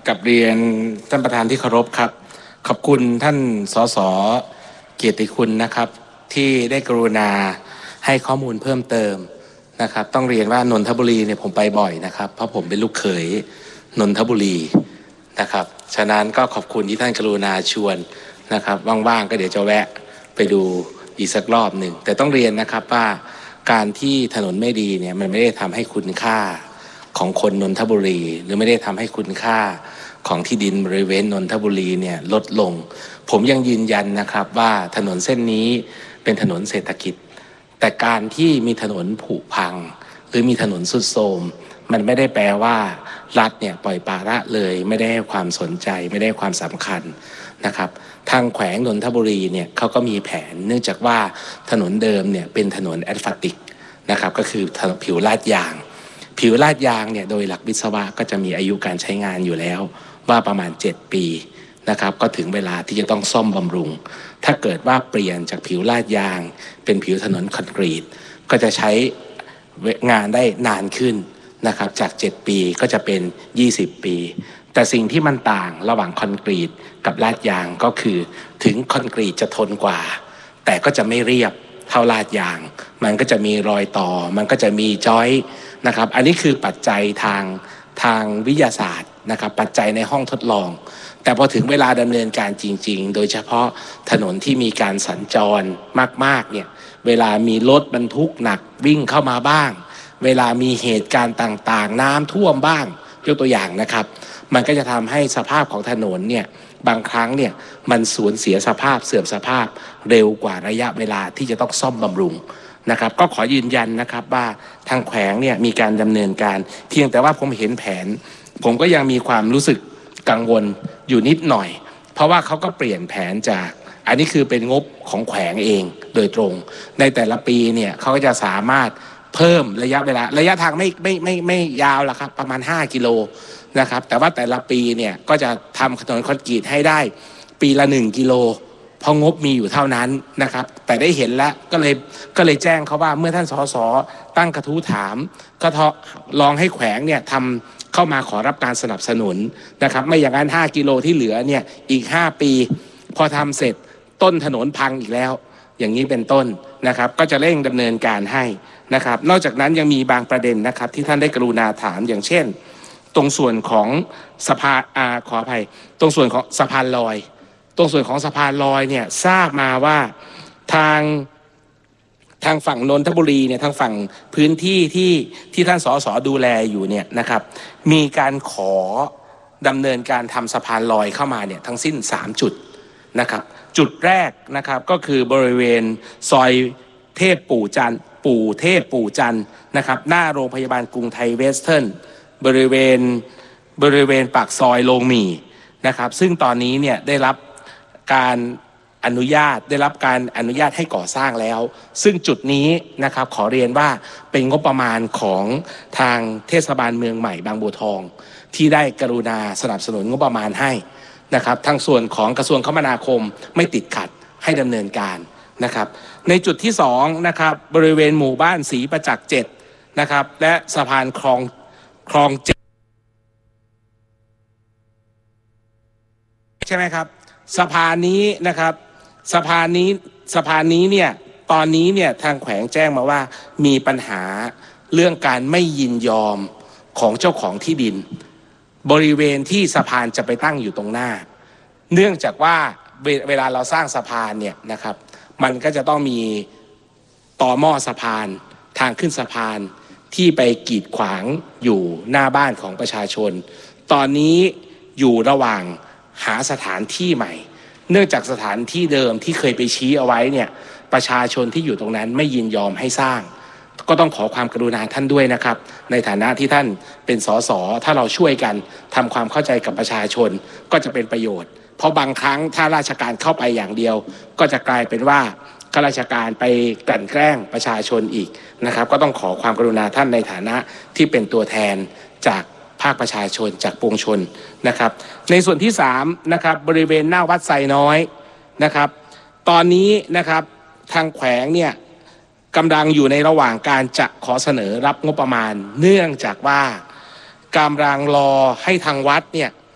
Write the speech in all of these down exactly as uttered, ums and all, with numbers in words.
กับเรียนท่านประธานที่เคารพครับขอบคุณท่านสสเกียรติคุณนะครับที่ได้กรุณาให้ข้อมูลเพิ่มเติมนะครับต้องเรียนว่านนทบุรีเนี่ยผมไปบ่อยนะครับเพราะผมเป็นลูกเขยนนทบุรีนะครับฉะนั้นก็ขอบคุณที่ท่านกรุณาชวนนะครับว่างๆก็เดี๋ยวจะแวะไปดูอีกสักรอบหนึ่งแต่ต้องเรียนนะครับว่าการที่ถนนไม่ดีเนี่ยมันไม่ได้ทำให้คุณค่าของคนนนทบุรีหรือไม่ได้ทำให้คุณค่าของที่ดินบริเวณนนทบุรีเนี่ยลดลงผมยังยืนยันนะครับว่าถนนเส้นนี้เป็นถนนเศรษฐกิจแต่การที่มีถนนผุพังหรือมีถนนทรุดโทรมมันไม่ได้แปลว่ารัฐเนี่ยปล่อยปละละเลยไม่ได้ให้ความสนใจไม่ได้ให้ความสำคัญนะครับทางแขวงนนทบุรีเนี่ยเขาก็มีแผนเนื่องจากว่าถนนเดิมเนี่ยเป็นถนนแอสฟัลติกนะครับก็คือผิวลาดยางผิวลาดยางเนี่ยโดยหลักวิศวะก็จะมีอายุการใช้งานอยู่แล้วว่าประมาณเจ็ดปีนะครับก็ถึงเวลาที่จะต้องซ่อมบำรุงถ้าเกิดว่าเปลี่ยนจากผิวลาดยางเป็นผิวถนนคอนกรีตก็จะใช้งานได้นานขึ้นนะครับจากเจ็ดปีก็จะเป็นยี่สิบปีแต่สิ่งที่มันต่างระหว่างคอนกรีตกับลาดยางก็คือถึงคอนกรีตจะทนกว่าแต่ก็จะไม่เรียบเท่าลาดยางมันก็จะมีรอยต่อมันก็จะมีจอยนะครับอันนี้คือปัจจัยทางทางวิทยาศาสตร์นะครับปัจจัยในห้องทดลองแต่พอถึงเวลาดำเนินการจริงๆโดยเฉพาะถนนที่มีการสัญจรมากๆเนี่ยเวลามีรถบรรทุกหนักวิ่งเข้ามาบ้างเวลามีเหตุการณ์ต่างๆน้ำท่วมบ้างยกตัวอย่างนะครับมันก็จะทำให้สภาพของถนนเนี่ยบางครั้งเนี่ยมันสูญเสียสภาพเสื่อมสภาพเร็วกว่าระยะเวลาที่จะต้องซ่อมบำรุงนะครับก็ขอยืนยันนะครับว่าทางแขวงเนี่ยมีการดำเนินการเพียงแต่ว่าผมเห็นแผนผมก็ยังมีความรู้สึกกังวลอยู่นิดหน่อยเพราะว่าเขาก็เปลี่ยนแผนจากอันนี้คือเป็นงบของแขวงเองโดยตรงในแต่ละปีเนี่ยเขาก็จะสามารถเพิ่มระยะเวลาระยะทางไม่ไม่ไม่ไม่ยาวละครับประมาณห้ากิโลนะครับแต่ว่าแต่ละปีเนี่ยก็จะทำถนนคอนกรีตให้ได้ปีละหนึ่งกิโลเพราะงบมีอยู่เท่านั้นนะครับแต่ได้เห็นแล้วก็เลยก็เลยแจ้งเขาว่าเมื่อท่านสสตั้งกระทู้ถามก็ลองให้แขวงเนี่ยทำเข้ามาขอรับการสนับสนุนนะครับไม่อย่างนั้นห้ากิโลที่เหลือเนี่ยอีกห้าปีพอทำเสร็จต้นถนนพังอีกแล้วอย่างนี้เป็นต้นนะครับก็จะเร่งดำเนินการให้นะครับนอกจากนั้นยังมีบางประเด็นนะครับที่ท่านได้กรุณาถามอย่างเช่นตรงส่วนของสะพานอ่าขออภัยตรงส่วนของสะพานลอยตรงส่วนของสะพานลอยเนี่ยทราบมาว่าทางทางฝั่งนนทบุรีเนี่ยทางฝั่งพื้นที่ที่ที่ท่านสสดูแลอยู่เนี่ยนะครับมีการขอดำเนินการทำสะพานลอยเข้ามาเนี่ยทั้งสิ้นสามจุดนะครับจุดแรกนะครับก็คือบริเวณซอยเทพปู่จันปู่เทพปู่จันนะครับหน้าโรงพยาบาลกรุงไทยเวสเทิร์นบริเวณบริเวณปากซอยโรงหมี่นะครับซึ่งตอนนี้เนี่ยได้รับการอนุญาตได้รับการอนุญาตให้ก่อสร้างแล้วซึ่งจุดนี้นะครับขอเรียนว่าเป็นงบประมาณของทางเทศบาลเมืองใหม่บางบัวทองที่ได้กรุณาสนับสนุนงบประมาณให้นะครับทางส่วนของกระทรวงคมนาคมไม่ติดขัดให้ดำเนินการนะครับในจุดที่สองนะครับบริเวณหมู่บ้านศรีประจักษ์เจ็ดนะครับและสะพานคลองคลองเจ็ดใช่ไหมครับสะพานนี้นะครับสะพานนี้สะพานนี้เนี่ยตอนนี้เนี่ยทางแขวงแจ้งมาว่ามีปัญหาเรื่องการไม่ยินยอมของเจ้าของที่ดินบริเวณที่สะพานจะไปตั้งอยู่ตรงหน้าเนื่องจากว่าเวลาเราสร้างสะพานเนี่ยนะครับมันก็จะต้องมีต่อหม้อสะพานทางขึ้นสะพานที่ไปกีดขวางอยู่หน้าบ้านของประชาชนตอนนี้อยู่ระหว่างหาสถานที่ใหม่เนื่องจากสถานที่เดิมที่เคยไปชี้เอาไว้เนี่ยประชาชนที่อยู่ตรงนั้นไม่ยินยอมให้สร้างก็ต้องขอความกรุณาท่านด้วยนะครับในฐานะที่ท่านเป็นสสถ้าเราช่วยกันทำความเข้าใจกับประชาชนก็จะเป็นประโยชน์เพราะบางครั้งถ้าราชการเข้าไปอย่างเดียวก็จะกลายเป็นว่าข้าราชการไปกลั่นแกล้งประชาชนอีกนะครับก็ต้องขอความกรุณาท่านในฐานะที่เป็นตัวแทนจากภาคประชาชนจากปวงชนนะครับในส่วนที่สามนะครับบริเวณหน้าวัดไซน้อยนะครับตอนนี้นะครับทางแขวงเนี่ยกำลังอยู่ในระหว่างการจะขอเสนอรับงบประมาณเนื่องจากว่ากำลังรอให้ทางวัดเนี่ย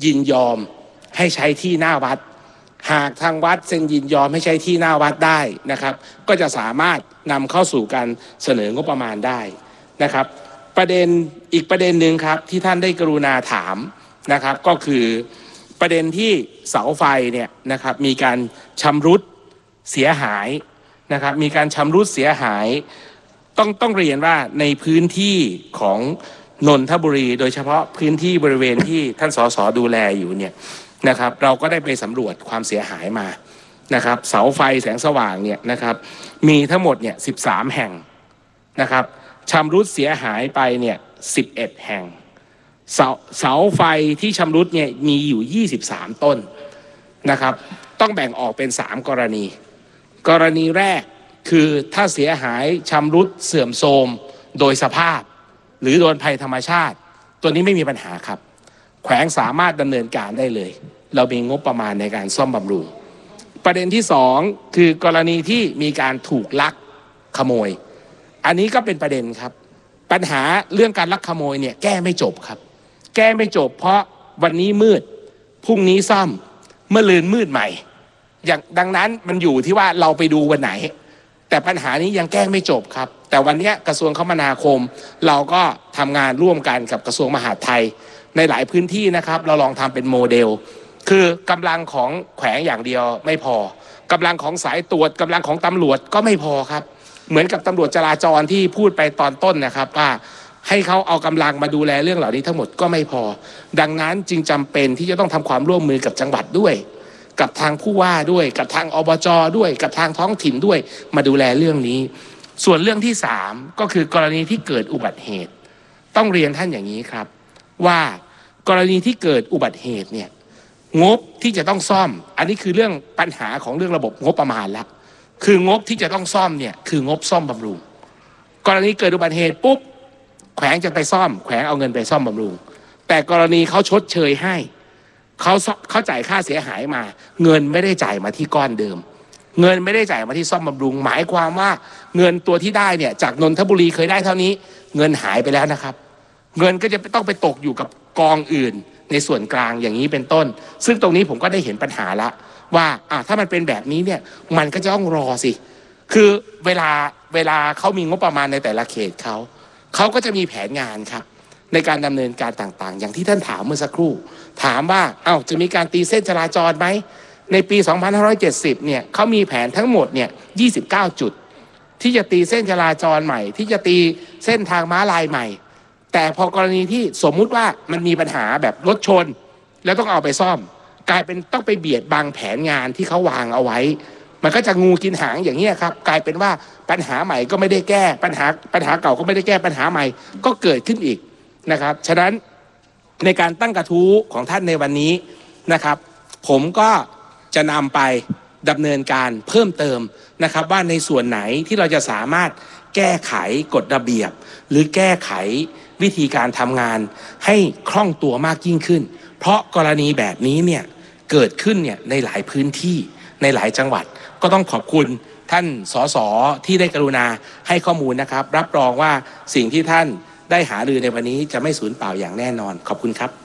ยินยอมให้ใช้ที่หน้าวัดหากทางวัดเซ็นยินยอมให้ใช้ที่หน้าวัดได้นะครับก็จะสามารถนำเข้าสู่การเสนองบประมาณได้นะครับประเด็นอีกประเด็นหนึ่งครับที่ท่านได้กรุณาถามนะครับก็คือประเด็นที่เสาไฟเนี่ยนะครับมีการชำรุดเสียหายนะครับมีการชำรุดเสียหายต้องต้องเรียนว่าในพื้นที่ของนนทบุรีโดยเฉพาะพื้นที่บริเวณที่ท่านสสดูแลอยู่เนี่ยนะครับเราก็ได้ไปสำรวจความเสียหายมานะครับเสาไฟแสงสว่างเนี่ยนะครับมีทั้งหมดเนี่ยสิบสามแห่งนะครับชำรุดเสียหายไปเนี่ยสิบเอ็ดแห่งเสาเสาไฟที่ชำรุดเนี่ยมีอยู่ยี่สิบสามต้นนะครับต้องแบ่งออกเป็นสามกรณีกรณีแรกคือถ้าเสียหายชำรุดเสื่อมโทรมโดยสภาพหรือโดนภัยธรรมชาติตัวนี้ไม่มีปัญหาครับแขวงสามารถดำเนินการได้เลยเรามีงบประมาณในการซ่อมบำรุงประเด็นที่สองคือกรณีที่มีการถูกลักขโมยอันนี้ก็เป็นประเด็นครับปัญหาเรื่องการลักขโมยเนี่ยแก้ไม่จบครับแก้ไม่จบเพราะวันนี้มืดพรุ่งนี้ซ่อมเมื่อลืนมืดใหม่อย่างดังนั้นมันอยู่ที่ว่าเราไปดูวันไหนแต่ปัญหานี้ยังแก้ไม่จบครับแต่วันนี้กระทรวงคมนาคมเราก็ทำงานร่วมกันกับกระทรวงมหาดไทยในหลายพื้นที่นะครับเราลองทำเป็นโมเดลคือกำลังของแขวงอย่างเดียวไม่พอกำลังของสายตรวจกำลังของตำรวจก็ไม่พอครับเหมือนกับตำรวจจราจรที่พูดไปตอนต้นนะครับว่าให้เขาเอากำลังมาดูแลเรื่องเหล่านี้ทั้งหมดก็ไม่พอดังนั้นจึงจำเป็นที่จะต้องทำความร่วมมือกับจังหวัดด้วยกับทางผู้ว่าด้วยกับทางอบจด้วยกับทางท้องถิ่นด้วยมาดูแลเรื่องนี้ส่วนเรื่องที่สามก็คือกรณีที่เกิดอุบัติเหตุต้องเรียนท่านอย่างนี้ครับว่ากรณีที่เกิดอุบัติเหตุเนี่ยงบที่จะต้องซ่อมอันนี้คือเรื่องปัญหาของเรื่องระบบงบประมาณแล้วคืองบที่จะต้องซ่อมเนี่ยคืองบซ่อมบำรุงกรณีเกิดอุบัติเหตุปุ๊บแขวงจะไปซ่อมแขวงเอาเงินไปซ่อมบำรุงแต่กรณีเขาชดเชยให้เขาเขาจ่ายค่าเสียหายมาเงินไม่ได้จ่ายมาที่ก้อนเดิมเงินไม่ได้จ่ายมาที่ซ่อมบำรุงหมายความว่าเงินตัวที่ได้เนี่ยจากนนทบุรีเคยได้เท่านี้เงินหายไปแล้วนะครับเงินก็จะต้องไปตกอยู่กับกองอื่นในส่วนกลางอย่างนี้เป็นต้นซึ่งตรงนี้ผมก็ได้เห็นปัญหาละว่าอ่ะถ้ามันเป็นแบบนี้เนี่ยมันก็จะต้องรอสิคือเวลาเวลาเขามีงบประมาณในแต่ละเขตเขาเขาก็จะมีแผนงานครับในการดำเนินการต่างๆอย่างที่ท่านถามเมื่อสักครู่ถามว่าเอ้าจะมีการตีเส้นจราจรไหมในปีสองพันห้าร้อยเจ็ดสิบเนี่ยเขามีแผนทั้งหมดเนี่ยยี่สิบเก้าจุดที่จะตีเส้นจราจรใหม่ที่จะตีเส้นทางม้าลายใหม่แต่พอกรณีที่สมมุติว่ามันมีปัญหาแบบรถชนแล้วต้องเอาไปซ่อมกลายเป็นต้องไปเบียดบังแผนงานที่เขาวางเอาไว้มันก็จะงูกินหางอย่างนี้ครับกลายเป็นว่าปัญหาใหม่ก็ไม่ได้แก้ปัญหาปัญหาเก่าก็ไม่ได้แก้ปัญหาใหม่ก็เกิดขึ้นอีกนะครับฉะนั้นในการตั้งกระทู้ของท่านในวันนี้นะครับผมก็จะนำไปดำเนินการเพิ่มเติมนะครับว่าในส่วนไหนที่เราจะสามารถแก้ไขกฎระเบียบหรือแก้ไขวิธีการทำงานให้คล่องตัวมากยิ่งขึ้นเพราะกรณีแบบนี้เนี่ยเกิดขึ้นเนี่ยในหลายพื้นที่ในหลายจังหวัดก็ต้องขอบคุณท่านสสที่ได้กรุณาให้ข้อมูลนะครับรับรองว่าสิ่งที่ท่านได้หารือในวันนี้จะไม่สูญเปล่าอย่างแน่นอนขอบคุณครับ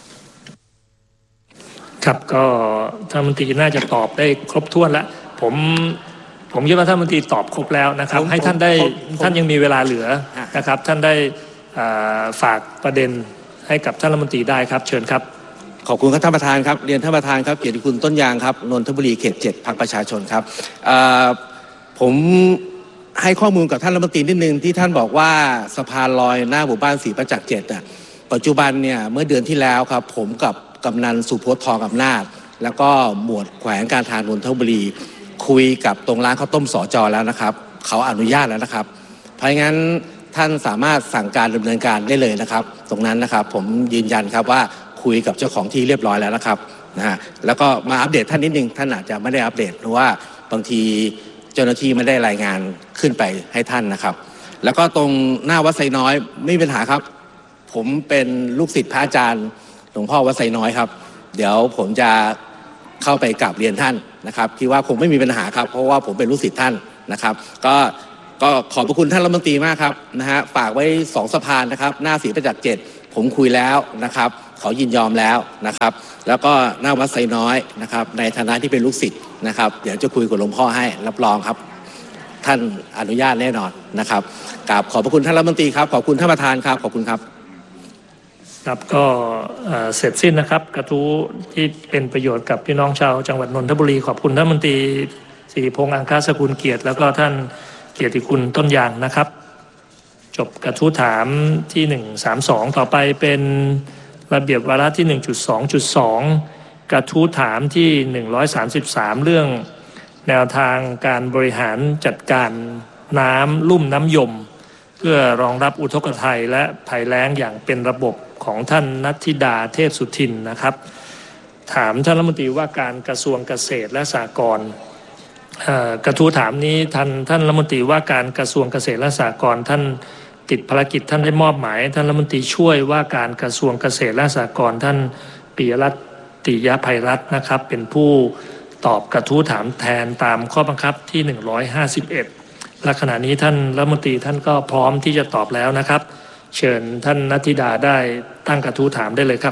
ครับก็ท่านรัฐมนตรีน่าจะตอบได้ครบถ้วนแล้วผมผมคิดว่าท่านรัฐมนตรีตอบครบแล้วนะครับให้ท่านได้ท่านยังมีเวลาเหลือนะครับท่านได้ฝากประเด็นให้กับท่านรัฐมนตรีได้ครับเชิญครับขอบคุณครับท่านประธานครับเรียนท่านประธานครับเกียรติคุณต้นยางครับนนทบุรีเขตเจ็ดพรรคประชาชนครับผมให้ข้อมูลกับท่านรัฐมนตรีนิดนึงที่ท่านบอกว่าสะพานลอยหน้าหมู่บ้านศรีประจักษ์เจ็ดอ่ะปัจจุบันเนี่ยเมื่อเดือนที่แล้วครับผมกับกำนันสุพจน์ทองอำนาจแล้วก็หมวดแขวงการทางนนทบุรีคุยกับตรงร้านข้าวต้มสจแล้วนะครับเขาอนุญาตแล้วนะครับเพราะงั้นท่านสามารถสั่งการดำเนินการได้เลยนะครับตรงนั้นนะครับผมยืนยันครับว่าคุยกับเจ้าของที่เรียบร้อยแล้วนะครับนะฮะแล้วก็มาอัปเดตท่านนิดนึงท่านอาจจะไม่ได้อัปเดตเพราะว่าบางทีเจ้าหน้าที่ไม่ได้รายงานขึ้นไปให้ท่านนะครับแล้วก็ตรงหน้าวัดไซน้อยไม่มีปัญหาครับผมเป็นลูกศิษย์พระอาจารย์หลวงพ่อวัดไซน้อยครับเดี๋ยวผมจะเข้าไปกราบเรียนท่านนะครับคิดว่าคงไม่มีปัญหาครับเพราะว่าผมเป็นลูกศิษย์ท่านนะครับก็ก็ขอบพระคุณท่านรัฐมนตรีมากครับนะฮะฝากไว้สองสะพานนะครับหน้าศรีประจักษ์เจ็ดผมคุยแล้วนะครับขอยินยอมแล้วนะครับแล้วก็หน้าวัดไซน้อยนะครับในฐานะที่เป็นลูกศิษย์นะครับเดี๋ยวจะคุยกับหลวงพ่อให้รับรองครับท่านอนุญาตแน่นอนนะครับกราบขอบพระคุณท่านรัฐมนตรีครับขอบคุณท่านประธานครับขอบคุณครับครับก็เสร็จสิ้นนะครับกระทู้ที่เป็นประโยชน์กับพี่น้องชาวจังหวัดนนทบุรีขอบคุณท่านรัฐมนตรีสิริพงษ์อังคสกุลเกียรติแล้วก็ท่านเกียรติคุณต้นยางนะครับจบกระทู้ถามที่หนึ่งสามสองต่อไปเป็นระเบียบวาระที่ หนึ่งจุดสองจุดสอง กระทู้ถามที่หนึ่งร้อยสามสิบสามเรื่องแนวทางการบริหารจัดการน้ำลุ่มน้ำยมเพื่อรองรับอุทกภัยและภัยแล้งอย่างเป็นระบบของท่านนัทธิดาเทพสุทินนะครับถามท่านรัฐมนตรีว่าการกระทรวงเกษตรและสหกรณ์กระทู้ถามนี้ท่านท่านรัฐมนตรีว่าการกระทรวงเกษตรและสหกรณ์ท่านติดภารกิจท่านได้มอบหมายท่านรัฐมนตรีช่วยว่าการกระทรวงเกษตรและสหกรณ์ท่านปิยรัตน์ติยภัยรัตน์นะครับเป็นผู้ตอบกระทู้ถามแทนตามข้อบังคับที่หนึ่งร้อยห้าสิบเอ็ดและขณะนี้ท่านรัฐมนตรีท่านก็พร้อมที่จะตอบแล้วนะครับเชิญท่านนัทธิดาได้ตั้งกระทู้ถามได้เลยครับ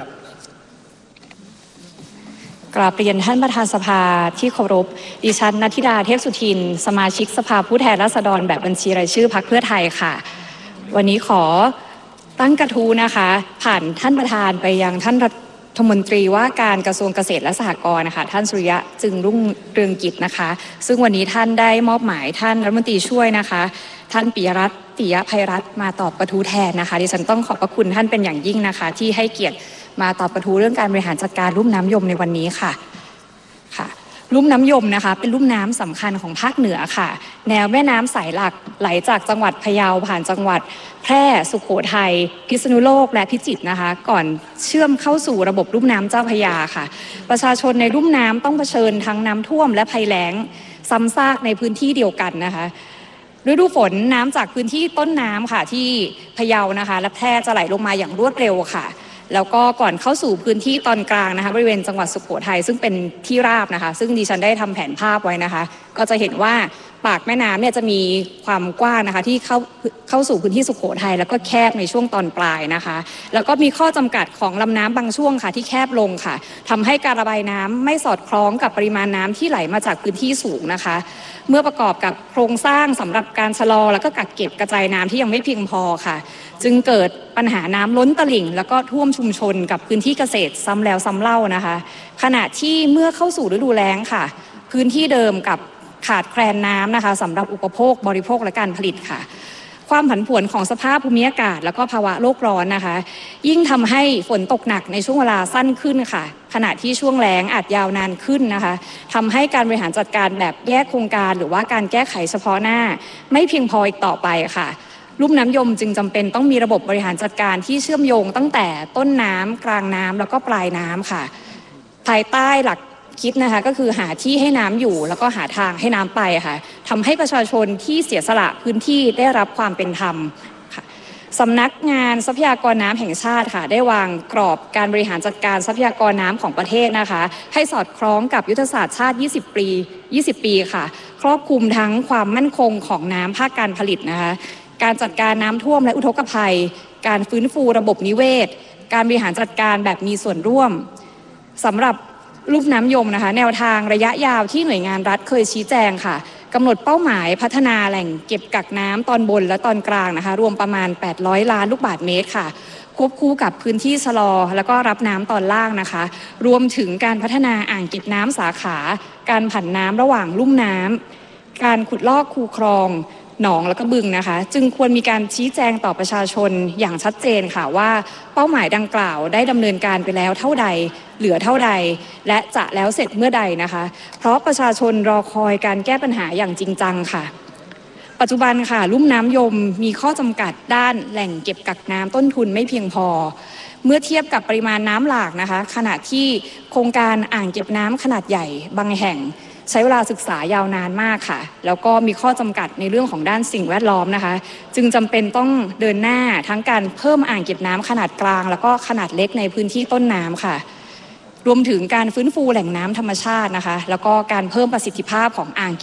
กราบเรียนท่านประธานสภาที่เคารพดิฉันนัทธิดาเทพสุทินสมาชิกสภาผู้แทนราษฎรแบบบัญชีรายชื่อพรรคเพื่อไทยค่ะวันนี้ขอตั้งกระทู้นะคะผ่านท่านประธานไปยังท่านรัฐมนตรีว่าการกระทรวงเกษตรและสหกรณ์นะคะท่านสุริยะจึงรุ่งเรืองกิจนะคะซึ่งวันนี้ท่านได้มอบหมายท่านรัฐมนตรีช่วยนะคะท่านปิยรัตน์ติยภัยรัตน์มาตอบกระทู้แทนนะคะดิฉันต้องขอบพระคุณท่านเป็นอย่างยิ่งนะคะที่ให้เกียรติมาตอบกระทู้เรื่องการบริหารจัดการลุ่มน้ำยมในวันนี้ค่ะค่ะลุ่มน้ำยมนะคะเป็นลุ่มน้ำสำคัญของภาคเหนือค่ะแนวแม่น้ำสายหลักไหลจากจังหวัดพะเยาผ่านจังหวัดแพร่สุโขทัยพิษณุโลกและพิจิตรนะคะก่อนเชื่อมเข้าสู่ระบบลุ่มน้ำเจ้าพระยาค่ะประชาชนในลุ่มน้ำต้องเผชิญทั้งน้ำท่วมและภัยแล้งซ้ำซากในพื้นที่เดียวกันนะคะฤดูฝนน้ำจากพื้นที่ต้นน้ำค่ะที่พะเยานะคะและแพร่จะไหลลงมาอย่างรวดเร็วค่ะแล้วก็ก่อนเข้าสู่พื้นที่ตอนกลางนะคะบริเวณจังหวัดสุโขทัยซึ่งเป็นที่ราบนะคะซึ่งดิฉันได้ทำแผนภาพไว้นะคะก็จะเห็นว่าปากแม่น้ำเนี่ยจะมีความกว้างนะคะที่เข้าเข้าสู่พื้นที่สุโขทัยแล้วก็แคบในช่วงตอนปลายนะคะแล้วก็มีข้อจำกัดของลำน้ำบางช่วงค่ะที่แคบลงค่ะทำให้การระบายน้ำไม่สอดคล้องกับปริมาณน้ำที่ไหลมาจากพื้นที่สูงนะคะเมื่อประกอบกับโครงสร้างสำหรับการชะลอแล้วก็กักเก็บกระจายน้ำที่ยังไม่เพียงพอค่ะจึงเกิดปัญหาน้ำล้นตลิ่งแล้วก็ท่วมชุมชนกับพื้นที่เกษตรซ้ำแล้วซ้ำเล่านะคะขณะที่เมื่อเข้าสู่ฤดูแล้งค่ะพื้นที่เดิมกับขาดแคลนน้ำนะคะสำหรับอุปโภคบริโภคและการผลิตค่ะความผันผวนของสภาพภูมิอากาศแล้วก็ภาวะโลกร้อนนะคะยิ่งทำให้ฝนตกหนักในช่วงเวลาสั้นขึ้นค่ะขณะที่ช่วงแล้งอาจยาวนานขึ้นนะคะทำให้การบริหารจัดการแบบแยกโครงการหรือว่าการแก้ไขเฉพาะหน้าไม่เพียงพออีกต่อไปค่ะลุ่มน้ำยมจึงจำเป็นต้องมีระบบบริหารจัดการที่เชื่อมโยงตั้งแต่ต้นน้ำกลางน้ำแล้วก็ปลายน้ำค่ะภายใต้หลักคิดนะคะก็คือหาที่ให้น้ำอยู่แล้วก็หาทางให้น้ำไปค่ะทำให้ประชาชนที่เสียสละพื้นที่ได้รับความเป็นธรรมค่ะสำนักงานทรัพยากรน้ำแห่งชาติค่ะได้วางกรอบการบริหารจัดการทรัพยากรน้ำของประเทศนะคะให้สอดคล้องกับยุทธศาสตร์ชาติยี่สิบปียี่สิบปีค่ะครอบคลุมทั้งความมั่นคงของน้ำภาคการผลิตนะคะการจัดการน้ำท่วมและอุทกภัยการฟื้นฟูระบบนิเวศการบริหารจัดการแบบมีส่วนร่วมสำหรับลุ่มน้ำยมนะคะแนวทางระยะยาวที่หน่วยงานรัฐเคยชี้แจงค่ะกำหนดเป้าหมายพัฒนาแหล่งเก็บกักน้ำตอนบนและตอนกลางนะคะรวมประมาณแปดร้อยล้านลูกบาศก์เมตรค่ะควบคู่กับพื้นที่ชะลอแล้วก็รับน้ำตอนล่างนะคะรวมถึงการพัฒนาอ่างเก็บน้ำสาขาการผันน้ำระหว่างลุ่มน้ำการขุดลอกคูคลองหนองแล้วก็บึงนะคะจึงควรมีการชี้แจงต่อประชาชนอย่างชัดเจนค่ะว่าเป้าหมายดังกล่าวได้ดำเนินการไปแล้วเท่าใดเหลือเท่าใดและจะแล้วเสร็จเมื่อใดนะคะเพราะประชาชนรอคอยการแก้ปัญหาอย่างจริงจังค่ะปัจจุบันค่ะลุ่มน้ำยมมีข้อจำกัดด้านแหล่งเก็บกักน้ำต้นทุนไม่เพียงพอเมื่อเทียบกับปริมาณน้ำหลากนะคะขณะที่โครงการอ่างเก็บน้ำขนาดใหญ่บางแห่งใช้เวลาศึกษายาวนานมากค่ะแล้วก็มีข้อจำกัดในเรื่องของด้านสิ่งแวดล้อมนะคะจึงจำเป็นต้องเดินหน้าทั้งการเพิ่มอ่างเก็บน้ำขนาดกลางแล้วก็ขนาดเล็กในพื้นที่ต้นน้ำค่ะรวมถึงการฟื้นฟูแหล่งน้ำธรรมชาตินะคะแล้วก็การเพิ่มประสิทธิภาพของอ่างเก็บ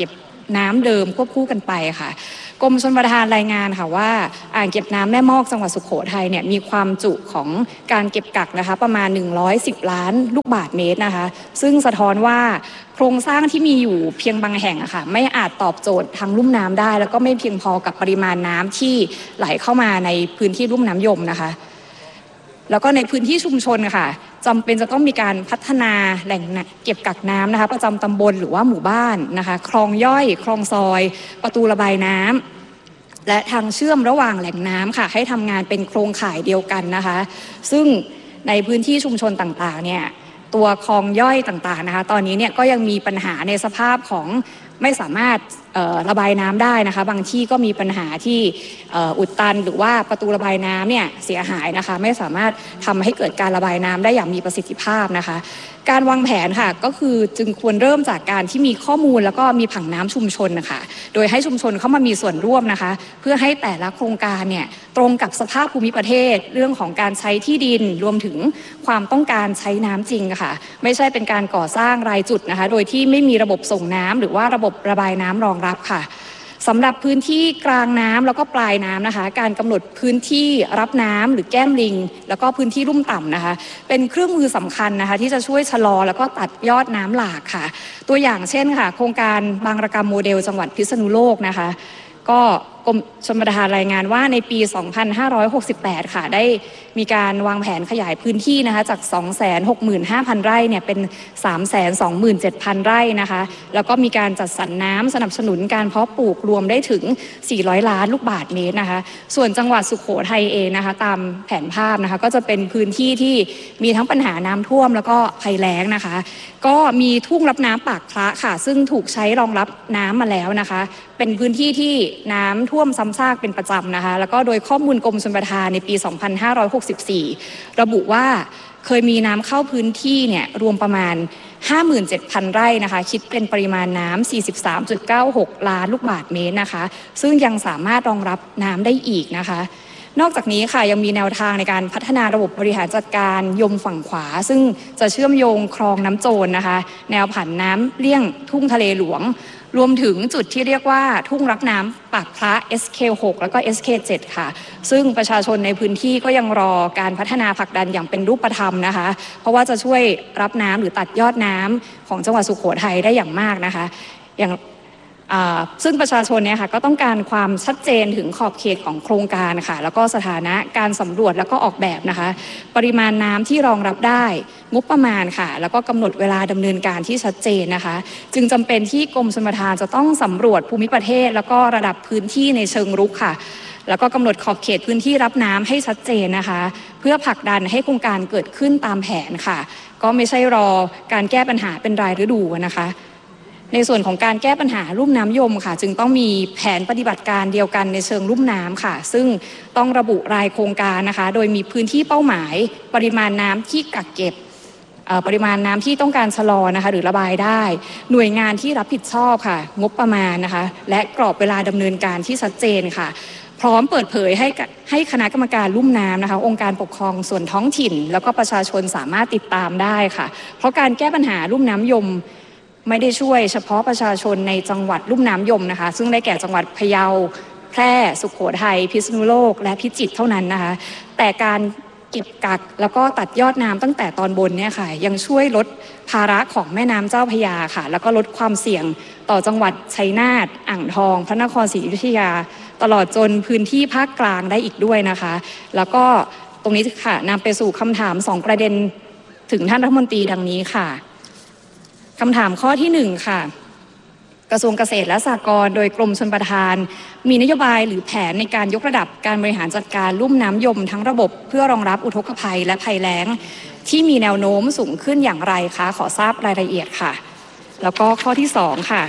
น้ำเดิมควบคู่กันไปค่ะกรมชลประทานรายงานค่ะว่าอ่างเก็บน้ำแม่มอกจังหวัดสุโขทัยเนี่ยมีความจุของการเก็บกักนะคะประมาณหนึ่งร้อยสิบล้านลูกบาศก์เมตรนะคะซึ่งสะท้อนว่าโครงสร้างที่มีอยู่เพียงบางแห่งอะค่ะไม่อาจตอบโจทย์ทางลุ่มน้ำได้แล้วก็ไม่เพียงพอกับปริมาณน้ำที่ไหลเข้ามาในพื้นที่ลุ่มน้ำยมนะคะแล้วก็ในพื้นที่ชุมชนค่ะจำเป็นจะต้องมีการพัฒนาแหล่งเก็บกักน้ำนะคะประจำตำบลหรือว่าหมู่บ้านนะคะคลองย่อยคลองซอยประตูระบายน้ำและทางเชื่อมระหว่างแหล่งน้ำค่ะให้ทำงานเป็นโครงข่ายเดียวกันนะคะซึ่งในพื้นที่ชุมชนต่างๆเนี่ยตัวคลองย่อยต่างๆนะคะตอนนี้เนี่ยก็ยังมีปัญหาในสภาพของไม่สามารถระบายน้ำได้นะคะบางที่ก็มีปัญหาที่อุดตันหรือว่าประตูระบายน้ำเนี่ยเสียหายนะคะไม่สามารถทำให้เกิดการระบายน้ำได้อย่างมีประสิทธิภาพนะคะการวางแผนค่ะก็คือจึงควรเริ่มจากการที่มีข้อมูลแล้วก็มีผังน้ำชุมชนนะคะโดยให้ชุมชนเข้ามามีส่วนร่วมนะคะเพื่อให้แต่ละโครงการเนี่ยตรงกับสภาพภูมิประเทศเรื่องของการใช้ที่ดินรวมถึงความต้องการใช้น้ำจริงค่ะไม่ใช่เป็นการก่อสร้างรายจุดนะคะโดยที่ไม่มีระบบส่งน้ำหรือว่าระบบระบายน้ำรองรับค่ะสำหรับพื้นที่กลางน้ำแล้วก็ปลายน้ำนะคะการกำหนดพื้นที่รับน้ำหรือแก้มลิงแล้วก็พื้นที่ลุ่มต่ำนะคะเป็นเครื่องมือสำคัญนะคะที่จะช่วยชะลอแล้วก็ตัดยอดน้ำหลากค่ะตัวอย่างเช่นค่ะโครงการบางระกำโมเดลจังหวัดพิษณุโลกนะคะก็กรมชลประทานรายงานว่าในปี สองพันห้าร้อยหกสิบแปด ค่ะได้มีการวางแผนขยายพื้นที่นะคะจาก สองแสนหกหมื่นห้าพัน ไร่เนี่ยเป็น สามแสนสองหมื่นเจ็ดพัน ไร่นะคะแล้วก็มีการจัดสรรน้ำสนับสนุนการเพาะปลูกรวมได้ถึงสี่ร้อยล้านลูกบาศก์เมตรนะคะส่วนจังหวัดสุโขทัยเองนะคะตามแผนภาพนะคะก็จะเป็นพื้นที่ที่มีทั้งปัญหาน้ำท่วมแล้วก็ภัยแล้งนะคะก็มีทุ่งรับน้ำปากพระค่ะซึ่งถูกใช้รองรับน้ำมาแล้วนะคะเป็นพื้นที่ที่น้ำท่วมซ้ำซากเป็นประจำนะคะแล้วก็โดยข้อมูลกรมชลประทานในปี สองพันห้าร้อยหกสิบสี่ ระบุว่าเคยมีน้ำเข้าพื้นที่เนี่ยรวมประมาณ ห้าหมื่นเจ็ดพัน ไร่นะคะคิดเป็นปริมาณน้ำ สี่สิบสามจุดเก้าหก ล้านลูกบาศก์เมตรนะคะซึ่งยังสามารถรองรับน้ำได้อีกนะคะนอกจากนี้ค่ะยังมีแนวทางในการพัฒนาระบบบริหารจัดการยมฝั่งขวาซึ่งจะเชื่อมโยงคลองน้ำโจรนะคะแนวผันน้ำเลี่ยงทุ่งทะเลหลวงรวมถึงจุดที่เรียกว่าทุ่งรับน้ำปากพระ เอส เค หก แล้วก็ เอส เค เจ็ด ค่ะซึ่งประชาชนในพื้นที่ก็ยังรอการพัฒนาผลักดันอย่างเป็นรูปธรรมนะคะเพราะว่าจะช่วยรับน้ำหรือตัดยอดน้ำของจังหวัดสุโขทัยได้อย่างมากนะคะอย่างซึ่งประชาชนเนี่ยค่ะก็ต้องการความชัดเจนถึงขอบเขตของโครงการค่ะแล้วก็สถานะการสำรวจแล้วก็ออกแบบนะคะปริมาณน้ำที่รองรับได้งบประมาณค่ะแล้วก็กำหนดเวลาดำเนินการที่ชัดเจนนะคะจึงจำเป็นที่กรมชลประทานจะต้องสำรวจภูมิประเทศแล้วก็ระดับพื้นที่ในเชิงรุกค่ะแล้วก็กำหนดขอบเขตพื้นที่รับน้ำให้ชัดเจนนะคะเพื่อผลักดันให้โครงการเกิดขึ้นตามแผนค่ะก็ไม่ใช่รอการแก้ปัญหาเป็นรายฤดูนะคะในส่วนของการแก้ปัญหาลุ่มน้ำยมค่ะจึงต้องมีแผนปฏิบัติการเดียวกันในเชิงลุ่มน้ำค่ะซึ่งต้องระบุรายโครงการนะคะโดยมีพื้นที่เป้าหมายปริมาณน้ำที่กักเก็บปริมาณน้ำที่ต้องการชะลอนะคะหรือระบายได้หน่วยงานที่รับผิดชอบค่ะงบประมาณนะคะและกรอบเวลาดำเนินการที่ชัดเจนค่ะพร้อมเปิดเผยให้ให้คณะกรรมการลุ่มน้ำนะคะองค์การปกครองส่วนท้องถิ่นแล้วก็ประชาชนสามารถติดตามได้ค่ะเพราะการแก้ปัญหาลุ่มน้ำยมไม่ได้ช่วยเฉพาะประชาชนในจังหวัดลุ่มน้ำยมนะคะซึ่งได้แก่จังหวัดพะเยาแพร่สุโขทัยพิษณุโลกและพิจิตรเท่านั้นนะคะแต่การเก็บกักแล้วก็ตัดยอดน้ำตั้งแต่ตอนบนเนี่ยค่ะยังช่วยลดภาระของแม่น้ำเจ้าพระยาค่ะแล้วก็ลดความเสี่ยงต่อจังหวัดชัยนาทอ่างทองพระนครศรีอยุธยาตลอดจนพื้นที่ภาคกลางได้อีกด้วยนะคะแล้วก็ตรงนี้ค่ะนำไปสู่คำถามสองประเด็นถึงท่านรัฐมนตรีดังนี้ค่ะคำถามข้อที่หนึ่งค่ะกระทรวงเกษตรและสหกรณ์โดยกรมชลประทานมีนโยบายหรือแผนในการยกระดับการบริหารจัดการลุ่มน้ำยมทั้งระบบเพื่อรองรับอุทกภัยและภัยแล้งที่มีแนวโน้มสูงขึ้นอย่างไรคะขอทราบรายละเอียดค่ะแล้วก็ข้อที่สองค่ะ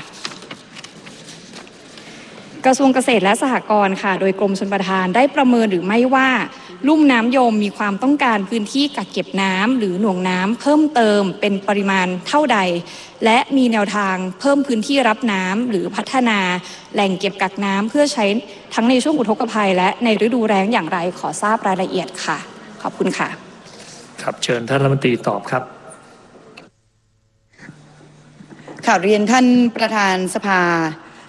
กระทรวงเกษตรและสหกรณ์ค่ะโดยกรมชลประทานได้ประเมินหรือไม่ว่าลุ่มน้ำยมมีความต้องการพื้นที่กักเก็บน้ำหรือหน่วงน้ำเพิ่มเติมเป็นปริมาณเท่าใดและมีแนวทางเพิ่มพื้นที่รับน้ำหรือพัฒนาแหล่งเก็บกักน้ำเพื่อใช้ทั้งในช่วงอุทกภัยและในฤดูแล้งอย่างไรขอทราบรายละเอียดค่ะขอบคุณค่ะครับเชิญท่านรัฐมนตรีตอบครับค่ะเรียนท่านประธานสภา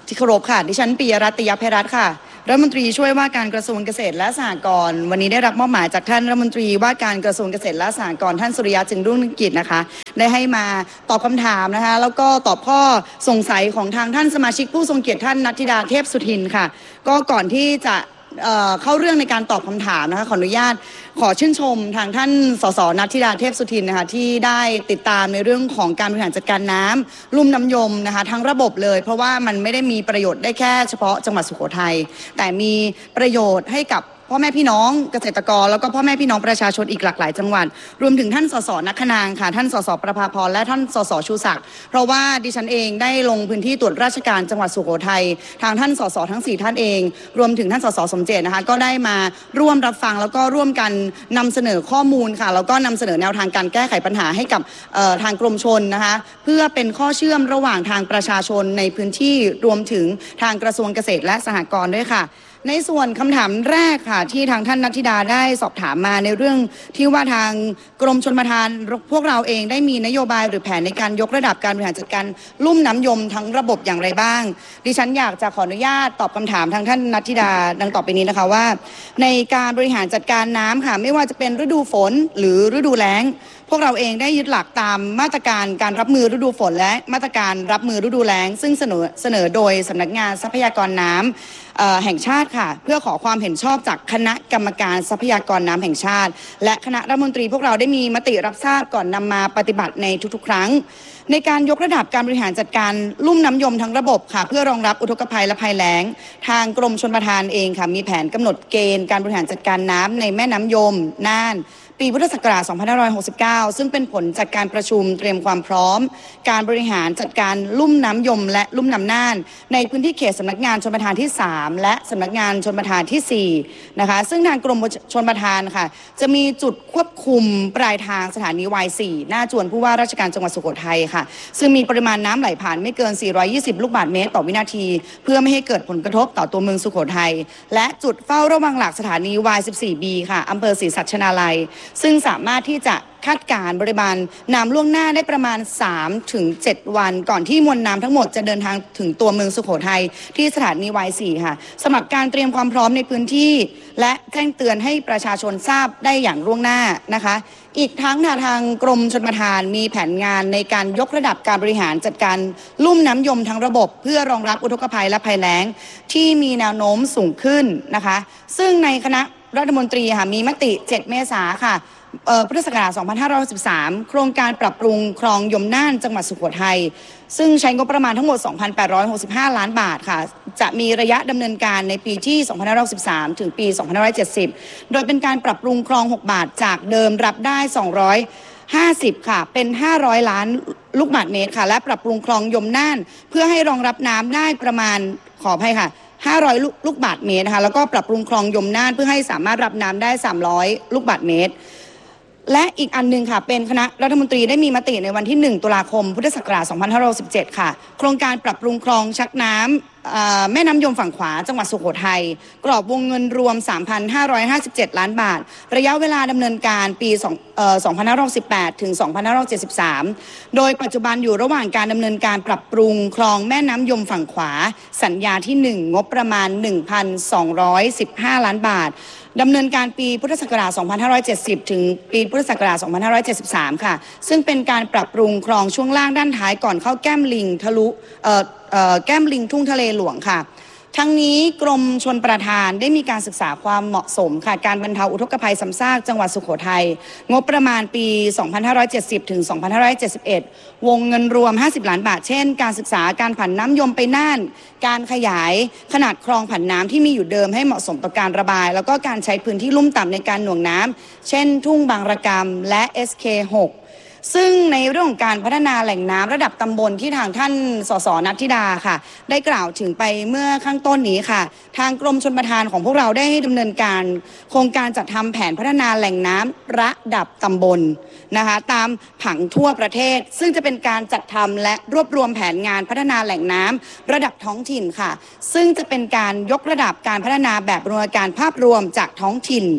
ที่เคารพค่ะดิฉันปิยรัตน์ ติยภัยรัตน์ค่ะรัฐมนตรีช่วยว่าการกระทรวงเกษตรและสหกรณ์วันนี้ได้รับมอบหมายจากท่านรัฐมนตรีว่าการกระทรวงเกษตรและสหกรณ์ท่านสุริยะจึงรุ่งเรืองกิจนะคะได้ให้มาตอบคำถามนะคะแล้วก็ตอบข้อสงสัยของทางท่านสมาชิกผู้ทรงเกียรติท่านนัทธิดาเทพสุทินค่ะก็ก่อนที่จะเอ่อเข้าเรื่องในการตอบคำถามนะคะขออนุญาตขอชื่นชมทางท่านสสนัทธิดาเทพสุทินนะคะที่ได้ติดตามในเรื่องของการบริหารจัดการน้ำลุ่มน้ำยมนะคะทั้งระบบเลยเพราะว่ามันไม่ได้มีประโยชน์ได้แค่เฉพาะจังหวัดสุโขทัยแต่มีประโยชน์ให้กับพ่อแม่พี่น้องเกษตรกรแล้วก็พ่อแม่พี่น้องประชาชนอีกหลากหลายจังหวัดรวมถึงท่านสสนักขนางค่ะท่านสสประภาพรและท่านสสชูศักดิ์เพราะว่าดิฉันเองได้ลงพื้นที่ตรวจราชการจังหวัดสุโขทัยทางท่านสสทั้งสี่ท่านเองรวมถึงท่านสสสมเจตนะคะก็ได้มาร่วมรับฟังแล้วก็ร่วมกันนำเสนอข้อมูลค่ะแล้วก็นำเสนอแนวทางการแก้ไขปัญหาให้กับทางกรมชลนะคะเพื่อเป็นข้อเชื่อมระหว่างทางประชาชนในพื้นที่รวมถึงทางกระทรวงเกษตรและสหกรณ์ด้วยค่ะในส่วนคำถามแรกค่ะที่ทางท่านนัทธิดาได้สอบถามมาในเรื่องที่ว่าทางกรมชลประทานพวกเราเองได้มีนโยบายหรือแผนในการยกระดับการบริหารจัดการลุ่มน้ำยมทั้งระบบอย่างไรบ้างดิฉันอยากจะขออนุญาตตอบคำถามทางท่านนัทธิดาดังต่อไปนี้นะคะว่าในการบริหารจัดการน้ำค่ะไม่ว่าจะเป็นฤดูฝนหรือฤดูแล้งพวกเราเองได้ยึดหลักตามมาตรการการรับมือฤดูฝนและมาตรการรับมือฤดูแล้งซึ่งเสนอเสนอโดยสำนักงานทรัพยากรน้ำแห่งชาติค่ะเพื่อขอความเห็นชอบจากคณะกรรมการทรัพยากรน้ำแห่งชาติและคณะรัฐมนตรีพวกเราได้มีมติรับทราบก่อนนำมาปฏิบัติในทุกๆครั้งในการยกระดับการบริหารจัดการลุ่มน้ำยมทั้งระบบค่ะเพื่อรองรับอุทกภัยและภัยแล้งทางกรมชลประทานเองค่ะมีแผนกำหนดเกณฑ์การบริหารจัดการน้ำในแม่น้ำยมน่านปีพุทธศักราช สองพันห้าร้อยหกสิบเก้า ซึ่งเป็นผลจากการประชุมเตรียมความพร้อมการบริหารจัดการลุ่มน้ำยมและลุ่มน้ำน่านในพื้นที่เขตสำนักงานชลประทานที่สามและสำนักงานชลประทานที่สี่นะคะซึ่งทางกรมชลประทานค่ะจะมีจุดควบคุมปลายทางสถานี วาย สี่ หน้าจวนผู้ว่าราชการจังหวัดสุโขทัยค่ะซึ่งมีปริมาณน้ำไหลผ่านไม่เกินสี่ร้อยยี่สิบลูกบาศก์เมตรต่อวินาทีเพื่อไม่ให้เกิดผลกระทบต่อตัวเมืองสุโขทัยและจุดเฝ้าระวังหลักสถานี วาย สิบสี่ บี ค่ะอำเภอศรีสัชนาลัยซึ่งสามารถที่จะคาดการณ์ปริมาณน้ำล่วงหน้าได้ประมาณ สามถึงเจ็ด วันก่อนที่มวลน้ำทั้งหมดจะเดินทางถึงตัวเมืองสุโขทัยที่สถานี วาย สี่ ค่ะสำหรับการเตรียมความพร้อมในพื้นที่และแจ้งเตือนให้ประชาชนทราบได้อย่างล่วงหน้านะคะอีกทั้งทางกรมชลประทานมีแผนงานในการยกระดับการบริหารจัดการลุ่มน้ำยมทั้งระบบเพื่อรองรับอุทกภัยและภัยแล้งที่มีแนวโน้มสูงขึ้นนะคะซึ่งในคณะรัฐมนตรีค่ะมีมติเจ็ดเมษายนค่ะพุทธศักราช สองพันห้าร้อยสิบสาม โครงการปรับปรุงคลองยมน่านจังหวัดสุโขทัยซึ่งใช้งบประมาณทั้งหมด สองพันแปดร้อยหกสิบห้า ล้านบาทค่ะจะมีระยะดำเนินการในปีที่ สองพันห้าร้อยสิบสาม ถึงปี สองพันห้าร้อยเจ็ดสิบ โดยเป็นการปรับปรุงคลองหกบาทจากเดิมรับได้ สองร้อยห้าสิบ ค่ะเป็นห้าร้อยล้านลูกบาศก์เมตรค่ะและปรับปรุงคลองยมน่านเพื่อให้รองรับน้ำได้ประมาณขออภัยค่ะห้าร้อยลูกบาศก์เมตรนะคะแล้วก็ปรับปรุงคลองยมน่านเพื่อให้สามารถรับน้ำได้สามร้อยลูกบาศก์เมตรและอีกอันนึงค่ะเป็นคณะรัฐมนตรีได้มีมติในวันที่หนึ่งตุลาคมพุทธศักราช สองพันห้าร้อยสิบเจ็ด ค่ะโครงการปรับปรุงคลองชักน้ำแม่น้ำยมฝั่งขวาจังหวัดสุโขทัยกรอบวงเงินรวม สามพันห้าร้อยห้าสิบเจ็ด ล้านบาทระยะเวลาดำเนินการปีสองพันห้าร้อยสิบแปด ถึง สองพันห้าร้อยเจ็ดสิบสาม โดยปัจจุบันอยู่ระหว่างการดำเนินการปรับปรุงคลองแม่น้ำยมฝั่งขวาสัญญาที่หนึ่งงบประมาณ หนึ่งพันสองร้อยสิบห้า ล้านบาทดำเนินการปีพุทธศักราช สองพันห้าร้อยเจ็ดสิบ ถึงปีพุทธศักราช สองพันห้าร้อยเจ็ดสิบสาม ค่ะซึ่งเป็นการปรับปรุงคลองช่วงล่างด้านท้ายก่อนเข้าแก้มลิงทะลุเอ่อเอ่อแก้มลิงทุ่งทะเลหลวงค่ะทั้งนี้กรมชลประทานได้มีการศึกษาความเหมาะสมค่ะการบรรเทาอุทกภัยซ้ำซากจังหวัดสุโขทัยงบประมาณปี สองพันห้าร้อยเจ็ดสิบ ถึง สองพันห้าร้อยเจ็ดสิบเอ็ด วงเงินรวม ห้าสิบ ล้านบาทเช่นการศึกษาการผันน้ำยมไปน่านการขยายขนาดคลองผันน้ำที่มีอยู่เดิมให้เหมาะสมต่อการระบายแล้วก็การใช้พื้นที่ลุ่มต่ำในการหน่วงน้ำเช่นทุ่งบางระกำและ เอส เค หกซึ่งในเรื่องของการพัฒนาแหล่งน้ำระดับตำบลที่ทางท่านสสนัทธิดาค่ะได้กล่าวถึงไปเมื่อข้างต้นนี้ค่ะทางกรมชลประทานของพวกเราได้ให้ดำเนินการโครงการจัดทำแผนพัฒนาแหล่งน้ำระดับตำบลนะคะตามผังทั่วประเทศซึ่งจะเป็นการจัดทำและรวบรวมแผนงานพัฒนาแหล่งน้ำระดับท้องถิ่นค่ะซึ่งจะเป็นการยกระดับการพัฒนาแบบบูรณาการภาพรวมจากท้องถิ่น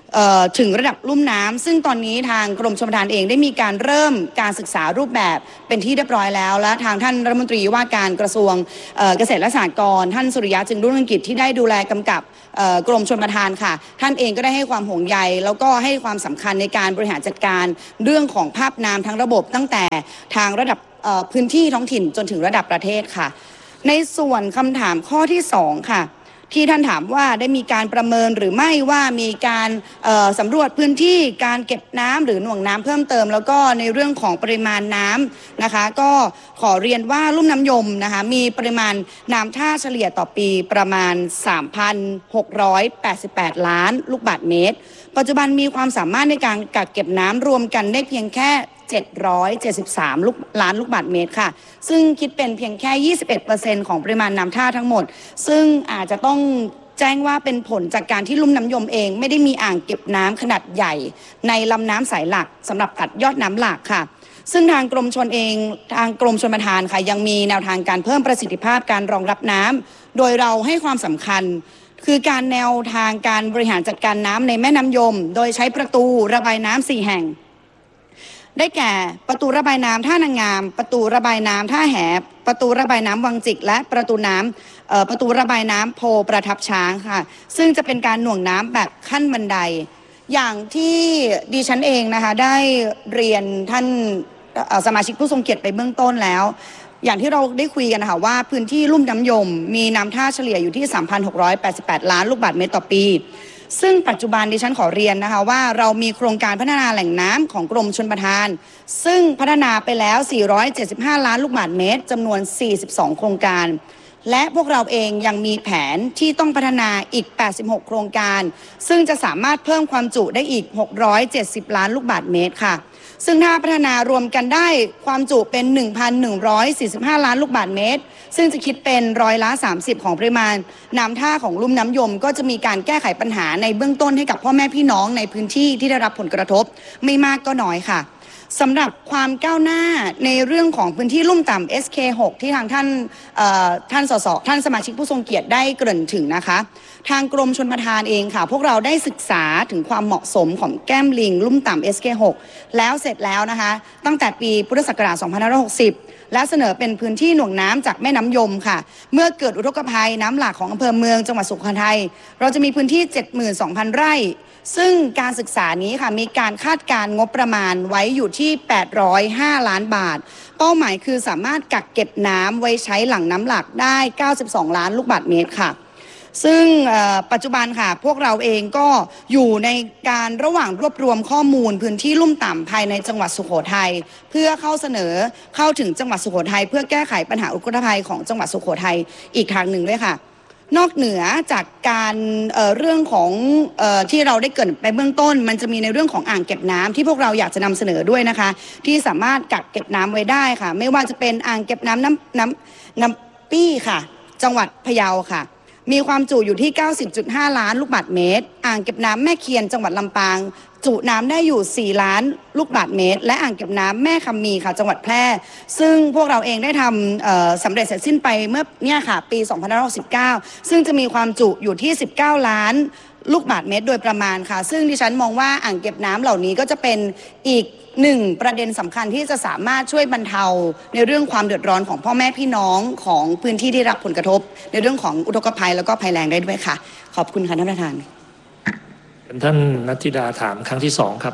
ถึงระดับลุ่มน้ำซึ่งตอนนี้ทางกรมชลประทานเองได้มีการเริ่มการศึกษารูปแบบเป็นที่เรียบร้อยแล้วและทางท่านรัฐมนตรีว่าการกระทรวงเกษตรและสหกรณ์ท่านสุริยะจึงรุ่งเรืองกิจที่ได้ดูแลกำกับกรมชลประทานค่ะท่านเองก็ได้ให้ความห่วงใยแล้วก็ให้ความสำคัญในการบริหารจัดการเรื่องของภาพน้ำทั้งระบบตั้งแต่ทางระดับพื้นที่ท้องถิ่นจนถึงระดับประเทศค่ะในส่วนคำถามข้อที่สองค่ะที่ท่านถามว่าได้มีการประเมินหรือไม่ว่ามีการสำรวจพื้นที่การเก็บน้ำหรือหน่วงน้ำเพิ่มเติมแล้วก็ในเรื่องของปริมาณน้ำนะคะก็ขอเรียนว่าลุ่มน้ำยมนะคะมีปริมาณน้ำท่าเฉลี่ยต่อปีประมาณ สามพันหกร้อยแปดสิบแปด ล้านลูกบาศก์เมตรปัจจุบันมีความสามารถในการกักเก็บน้ำรวมกันได้เพียงแค่เจ็ดร้อยเจ็ดสิบสามลูกล้านลูกบาศก์เมตรค่ะซึ่งคิดเป็นเพียงแค่ ยี่สิบเอ็ดเปอร์เซ็นต์ ของปริมาณน้ำท่าทั้งหมดซึ่งอาจจะต้องแจ้งว่าเป็นผลจากการที่ลุ่มน้ำยมเองไม่ได้มีอ่างเก็บน้ำขนาดใหญ่ในลำน้ำสายหลักสำหรับตัดยอดน้ำหลักค่ะซึ่งทางกรมชลเองทางกรมชลประทานค่ะยังมีแนวทางการเพิ่มประสิทธิภาพการรองรับน้ำโดยเราให้ความสำคัญคือการแนวทางการบริหารจัดการน้ำในแม่น้ำยมโดยใช้ประตูระบายน้ำสี่แห่งได้แก่ประตูระบายน้ำท่านางงามประตูระบายน้ำท่าแหประตูระบายน้ำวังจิกและประตูน้ำประตูระบายน้ำโพประทับช้างค่ะซึ่งจะเป็นการหน่วงน้ำแบบขั้นบันไดอย่างที่ดิฉันเองนะคะได้เรียนท่านสมาชิกผู้ทรงเกียรติไปเบื้องต้นแล้วอย่างที่เราได้คุยกันนะคะว่าพื้นที่ลุ่มน้ำยมมีน้ำท่าเฉลี่ยอยู่ที่ สามพันหกร้อยแปดสิบแปด ล้านลูกบาศก์เมตรต่อปีซึ่งปัจจุบันดิฉันขอเรียนนะคะว่าเรามีโครงการพัฒนาแหล่งน้ำของกรมชลประทานซึ่งพัฒนาไปแล้วสี่ร้อยเจ็ดสิบห้าล้านลูกบาศก์เมตรจำนวนสี่สิบสองโครงการและพวกเราเองยังมีแผนที่ต้องพัฒนาอีกแปดสิบหกโครงการซึ่งจะสามารถเพิ่มความจุได้อีกหกร้อยเจ็ดสิบล้านลูกบาศก์เมตรค่ะซึ่งถ้าพัฒนารวมกันได้ความจุเป็น หนึ่งพันหนึ่งร้อยสี่สิบห้า ล้านลูกบาศก์เมตรซึ่งจะคิดเป็นร้อยละสามสิบของปริมาณน้ำท่าของลุ่มน้ำยมก็จะมีการแก้ไขปัญหาในเบื้องต้นให้กับพ่อแม่พี่น้องในพื้นที่ที่ได้รับผลกระทบไม่มากก็น้อยค่ะสำหรับความก้าวหน้าในเรื่องของพื้นที่ลุ่มต่ำ เอส เค หก ที่ทางท่านท่านสสท่านสมาชิกผู้ทรงเกียรติได้เกริ่นถึงนะคะทางกรมชลประทานเองค่ะพวกเราได้ศึกษาถึงความเหมาะสมของแก้มลิงลุ่มต่ำ เอส เค หก แล้วเสร็จแล้วนะคะตั้งแต่ปีพุทธศักราช สองพันห้าร้อยหกสิบ และเสนอเป็นพื้นที่หน่วงน้ำจากแม่น้ำยมค่ะเมื่อเกิดอุทกภัยน้ำหลากของอำเภอเมืองจังหวัดสุโขทัยเราจะมีพื้นที่ เจ็ดหมื่นสองพัน ไร่ซึ่งการศึกษานี้ค่ะมีการคาดการงบประมาณไว้อยู่ที่แปดร้อยห้าล้านบาทเป้าหมายคือสามารถกักเก็บน้ำไว้ใช้หลังน้ำหลากได้เก้าสิบสองล้านลูกบาศก์เมตรค่ะซึ่งปัจจุบันค่ะพวกเราเองก็อยู่ในการระหว่างรวบรวมข้อมูลพื้นที่ลุ่มต่ำภายในจังหวัดสุโขทัยเพื่อเข้าเสนอเข้าถึงจังหวัดสุโขทัยเพื่อแก้ไขปัญหาอุทกภัยของจังหวัดสุโขทัยอีกทางหนึ่งด้วยค่ะนอกเหนือจากการเอ่อเรื่องของเอ่อที่เราได้เกริ่นไปเบื้องต้นมันจะมีในเรื่องของอ่างเก็บน้ำที่พวกเราอยากจะนำเสนอด้วยนะคะที่สามารถกักเก็บน้ำไว้ได้ค่ะไม่ว่าจะเป็นอ่างเก็บน้ำน้ำน้ำน้ำปี้ค่ะจังหวัดพะเยาค่ะมีความจุอยู่ที่ เก้าสิบจุดห้า ล้านลูกบาศก์เมตรอ่างเก็บน้ำแม่เคียนจังหวัดลำปางจุน้ำได้อยู่สี่ล้านลูกบาศก์เมตรและอ่างเก็บน้ำแม่คำมีค่ะจังหวัดแพร่ซึ่งพวกเราเองได้ทำสำเร็จเสร็จสิ้นไปเมื่อเนี่ยค่ะปีสองพันห้าร้อยหกสิบเก้าซึ่งจะมีความจุอยู่ที่สิบเก้าล้านลูกบาศก์เมตรโดยประมาณค่ะซึ่งดิฉันมองว่าอ่างเก็บน้ำเหล่านี้ก็จะเป็นอีกหนึ่งประเด็นสำคัญที่จะสามารถช่วยบรรเทาในเรื่องความเดือดร้อนของพ่อแม่พี่น้องของพื้นที่ที่รับผลกระทบในเรื่องของอุทกภัยแล้วก็ภัยแล้งได้ด้วยค่ะขอบคุณค่ะท่านประธานท่านนัทธิดาถามครั้งที่สองครับ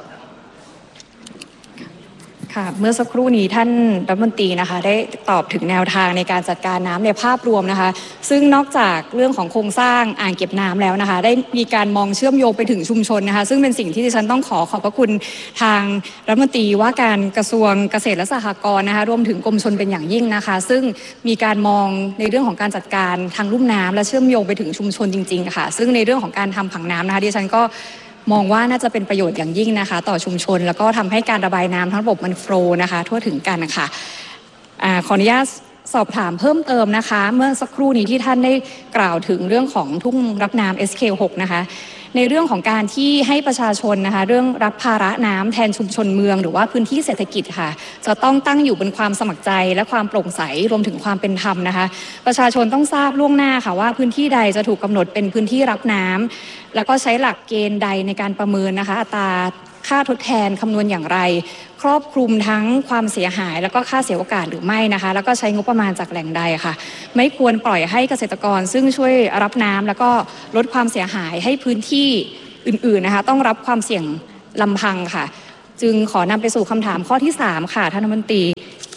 ค่ะเมื่อสักครู่นี้ท่านรัฐมนตรีนะคะได้ตอบถึงแนวทางในการจัดการน้ำในภาพรวมนะคะซึ่งนอกจากเรื่องของโครงสร้างอ่างเก็บน้ำแล้วนะคะได้มีการมองเชื่อมโยงไปถึงชุมชนนะคะซึ่งเป็นสิ่งที่ดิฉันต้องขอขอบพระคุณทางรัฐมนตรีว่าการกระทรวงเกษตรและสหกรณ์นะคะรวมถึงกรมชลเป็นอย่างยิ่งนะคะซึ่งมีการมองในเรื่องของการจัดการทางลุ่มน้ำและเชื่อมโยงไปถึงชุมชนจริงๆค่ะซึ่งในเรื่องของการทำผังน้ำนะคะดิฉันก็มองว่าน่าจะเป็นประโยชน์อย่างยิ่งนะคะต่อชุมชนแล้วก็ทำให้การระบายน้ำทั้งระบบมันโฟลว์นะคะทั่วถึงกันนะคะอ่าขออนุญาตสอบถามเพิ่มเติมนะคะเมื่อสักครู่นี้ที่ท่านได้กล่าวถึงเรื่องของทุ่งรับน้ำ เอส เค หก นะคะในเรื่องของการที่ให้ประชาชนนะคะเรื่องรับภาระน้ำแทนชุมชนเมืองหรือว่าพื้นที่เศรษฐกิจค่ะจะต้องตั้งอยู่บนความสมัครใจและความโปร่งใสรวมถึงความเป็นธรรมนะคะประชาชนต้องทราบล่วงหน้าค่ะว่าพื้นที่ใดจะถูกกำหนดเป็นพื้นที่รับน้ำแล้วก็ใช้หลักเกณฑ์ใดในการประเมินนะคะอัตราค่าทดแทนคำนวณอย่างไรครอบคลุมทั้งความเสียหายแล้วก็ค่าเสียโอกาสหรือไม่นะคะแล้วก็ใช้งบประมาณจากแหล่งใดค่ะไม่ควรปล่อยให้เกษตรกรซึ่งช่วยรับน้ำแล้วก็ลดความเสียหายให้พื้นที่อื่นๆนะคะต้องรับความเสี่ยงลำพังค่ะจึงขอนำไปสู่คำถามข้อที่สามค่ะท่านรัฐมนตรี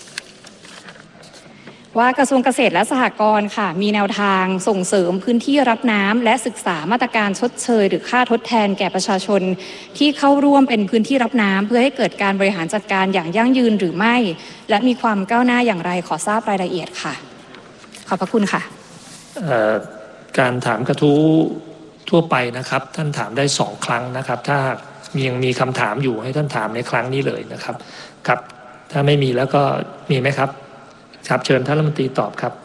ว่ากระทรวงเกษตรและสหกรณ์ค่ะมีแนวทางส่งเสริมพื้นที่รับน้ำและศึกษามาตรการชดเชยหรือค่าทดแทนแก่ประชาชนที่เข้าร่วมเป็นพื้นที่รับน้ำเพื่อให้เกิดการบริหารจัดการอย่างยั่งยืนหรือไม่และมีความก้าวหน้าอย่างไรขอทราบรายละเอียดค่ะขอบพระคุณค่ะการถามกระทู้ทั่วไปนะครับท่านถามได้สองครั้งนะครับถ้ายังมีคำถามอยู่ให้ท่านถามในครั้งนี้เลยนะครับครับถ้าไม่มีแล้วก็มีไหมครับครับเชิญท่านรัฐมนตรีตอบครับ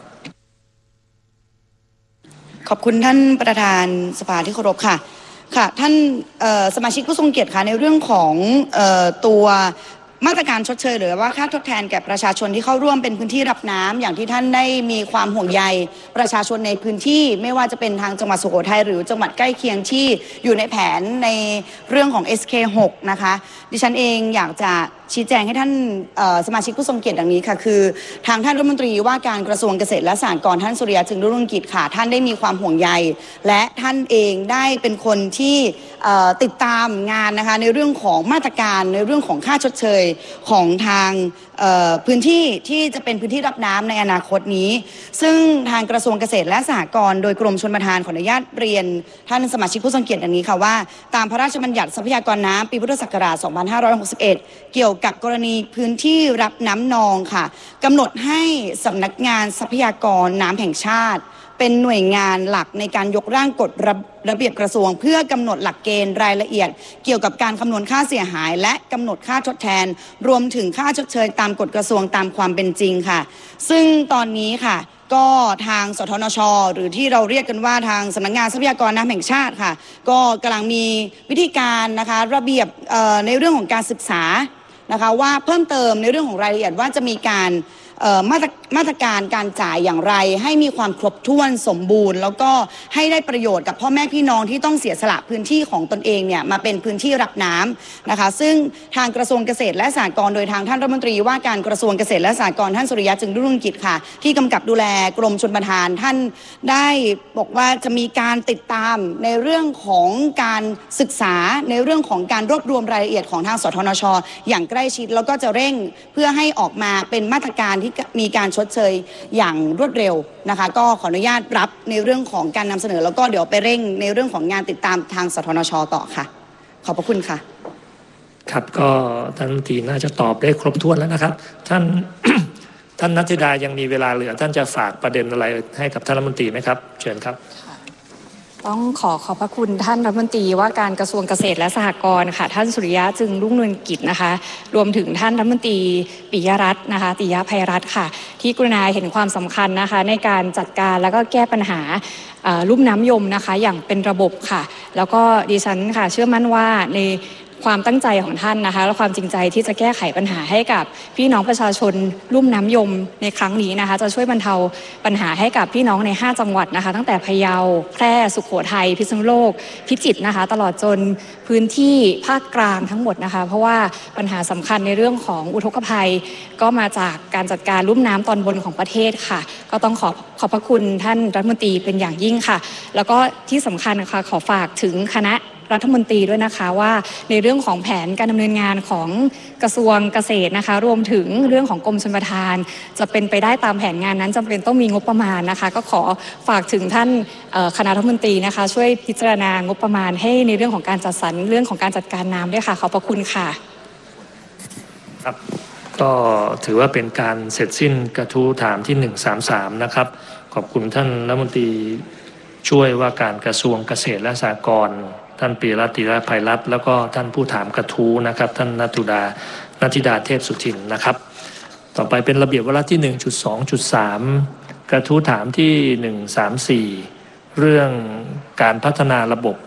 ขอบคุณท่านประธานสภาที่เคารพค่ะค่ะท่านสมาชิกผู้ทรงเกียรติค่ะในเรื่องของเอ่อตัวมาตรการชดเชยหรือว่าค่าทดแทนแก่ประชาชนที่เข้าร่วมเป็นพื้นที่รับน้ำอย่างที่ท่านได้มีความห่วงใยประชาชนในพื้นที่ไม่ว่าจะเป็นทางจังหวัดสุโขทัยหรือจังหวัดใกล้เคียงที่อยู่ในแผนในเรื่องของ เอส เค หก นะคะดิฉันเองอยากจะชี้แจงให้ท่านสมาชิกผู้ทรงเกียรติดังนี้ค่ะคือทางท่านรัฐมนตรีว่าการกระทรวงเกษตรและสหกรณ์ท่านสุริยะจึงรุ่งเรืองกิจค่ะท่านได้มีความห่วงใยและท่านเองได้เป็นคนที่ติดตามงานนะคะในเรื่องของมาตรการในเรื่องของค่าชดเชยของทางพื้นที่ที่จะเป็นพื้นที่รับน้ำในอนาคตนี้ซึ่งทางกระทรวงเกษตรและสหกรณ์โดยกรมชลประทานขออนุญาตเรียนท่านสมาชิกผู้ทรงเกียรติดังนี้ค่ะว่าตามพระราชบัญญัติทรัพยากรน้ำปีพุทธศักราชสองพันห้าร้อยหกสิบเอ็ดเกี่ยวกับกรณีพื้นที่รับน้ำนองค่ะกำหนดให้สำนักงานทรัพยากรน้ำแห่งชาติเป็นหน่วยงานหลักในการยกร่างกฎระระเบียบกระทรวงเพื่อกำหนดหลักเกณฑ์รายละเอียดเกี่ยวกับการคำนวณค่าเสียหายและกำหนดค่าทดแทนรวมถึงค่าชดเชยตามกฎกระทรวงตามความเป็นจริงค่ะซึ่งตอนนี้ค่ะก็ทางสทนช.หรือที่เราเรียกกันว่าทางสำนักงานทรัพยากรน้ำแห่งชาติค่ะก็กำลังมีวิธีการนะคะระเบียบในเรื่องของการศึกษานะคะว่าเพิ่มเติมในเรื่องของรายละเอียดว่าจะมีการมาตรมาตรการการจ่ายอย่างไรให้มีความครบถ้วนสมบูรณ์แล้วก็ให้ได้ประโยชน์กับพ่อแม่พี่น้องที่ต้องเสียสละพื้นที่ของตนเองเนี่ยมาเป็นพื้นที่รับน้ำนะคะซึ่งทางกระทรวงเกษตรและสหกรณ์โดยทางท่านรัฐมนตรีว่าการกระทรวงเกษตรและสหกรณ์ท่านสุริยะจึงรุ่งเรืองกิจค่ะที่กำกับดูแลกรมชลประทานท่านได้บอกว่าจะมีการติดตามในเรื่องของการศึกษาในเรื่องของการรวบรวมรายละเอียดของทางสทนช.อย่างใกล้ชิดแล้วก็จะเร่งเพื่อให้ออกมาเป็นมาตรการที่มีการชดเชยอย่างรวดเร็วนะคะก็ขออนุญาตรับในเรื่องของการนำเสนอแล้วก็เดี๋ยวไปเร่งในเรื่องของงานติดตามทางสทนช.ต่อค่ะขอบพระคุณค่ะครับก็ท่านรัฐมนตรีน่าจะตอบได้ครบถ้วนแล้วนะครับท่าน ท่านนัทธิดายังมีเวลาเหลือท่านจะฝากประเด็นอะไรให้กับท่านรัฐมนตรีไหมครับเชิญครับต้องขอขอบพระคุณท่านรัฐมนตรีว่าการกระทรวงเกษตรและสหกรณ์ค่ะท่านสุริยะจึงรุ่งเรืองกิจนะคะรวมถึงท่านรัฐมนตรีปิยรัตน์นะคะปิยะไพรัตน์ค่ะที่กรุณาเห็นความสำคัญนะคะในการจัดการแล้วก็แก้ปัญหาลุ่มน้ำยมนะคะอย่างเป็นระบบค่ะแล้วก็ดิฉันค่ะเชื่อมั่นว่าในความตั้งใจของท่านนะคะและความจริงใจที่จะแก้ไขปัญหาให้กับพี่น้องประชาชนลุ่มน้ำยมในครั้งนี้นะคะจะช่วยบรรเทาปัญหาให้กับพี่น้องในห้าจังหวัดนะคะตั้งแต่พะเยาแพร่สุโขทัยพิษณุโลกพิจิตรนะคะตลอดจนพื้นที่ภาคกลางทั้งหมดนะคะเพราะว่าปัญหาสำคัญในเรื่องของอุทกภัยก็มาจากการจัดการลุ่มน้ำตอนบนของประเทศค่ะก็ต้องขอขอบพระคุณท่านรัฐมนตรีเป็นอย่างยิ่งค่ะแล้วก็ที่สำคัญนะคะขอฝากถึงคณะรัฐมนตรีด้วยนะคะว่าในเรื่องของแผนการดำเนินงานของกระทรวงเกษตรนะคะรวมถึงเรื่องของกรมชลประทานจะเป็นไปได้ตามแผนงานนั้นจำเป็นต้องมีงบประมาณนะคะก็ขอฝากถึงท่านคณะรัฐมนตรีนะคะช่วยพิจารณางบประมาณให้ในเรื่องของการจัดสรรเรื่องของการจัดการน้ำด้วยค่ะขอบพระคุณค่ะครับก็ถือว่าเป็นการเสร็จสิ้นกระทู้ถามที่หนึ่งสามสามนะครับขอบคุณท่านรัฐมนตรีช่วยว่าการกระทรวงเกษตรและสหกรณ์ท่านปิยรัตน์ ติยะไพรัตน์แล้วก็ท่านผู้ถามกระทู้นะครับท่านนัทธุดานัทธิดาเทพสุทินนะครับต่อไปเป็นระเบียบวาระที่ หนึ่งจุดสองจุดสาม กระทู้ถามที่หนึ่งสามสี่เรื่องการพัฒนาระบบ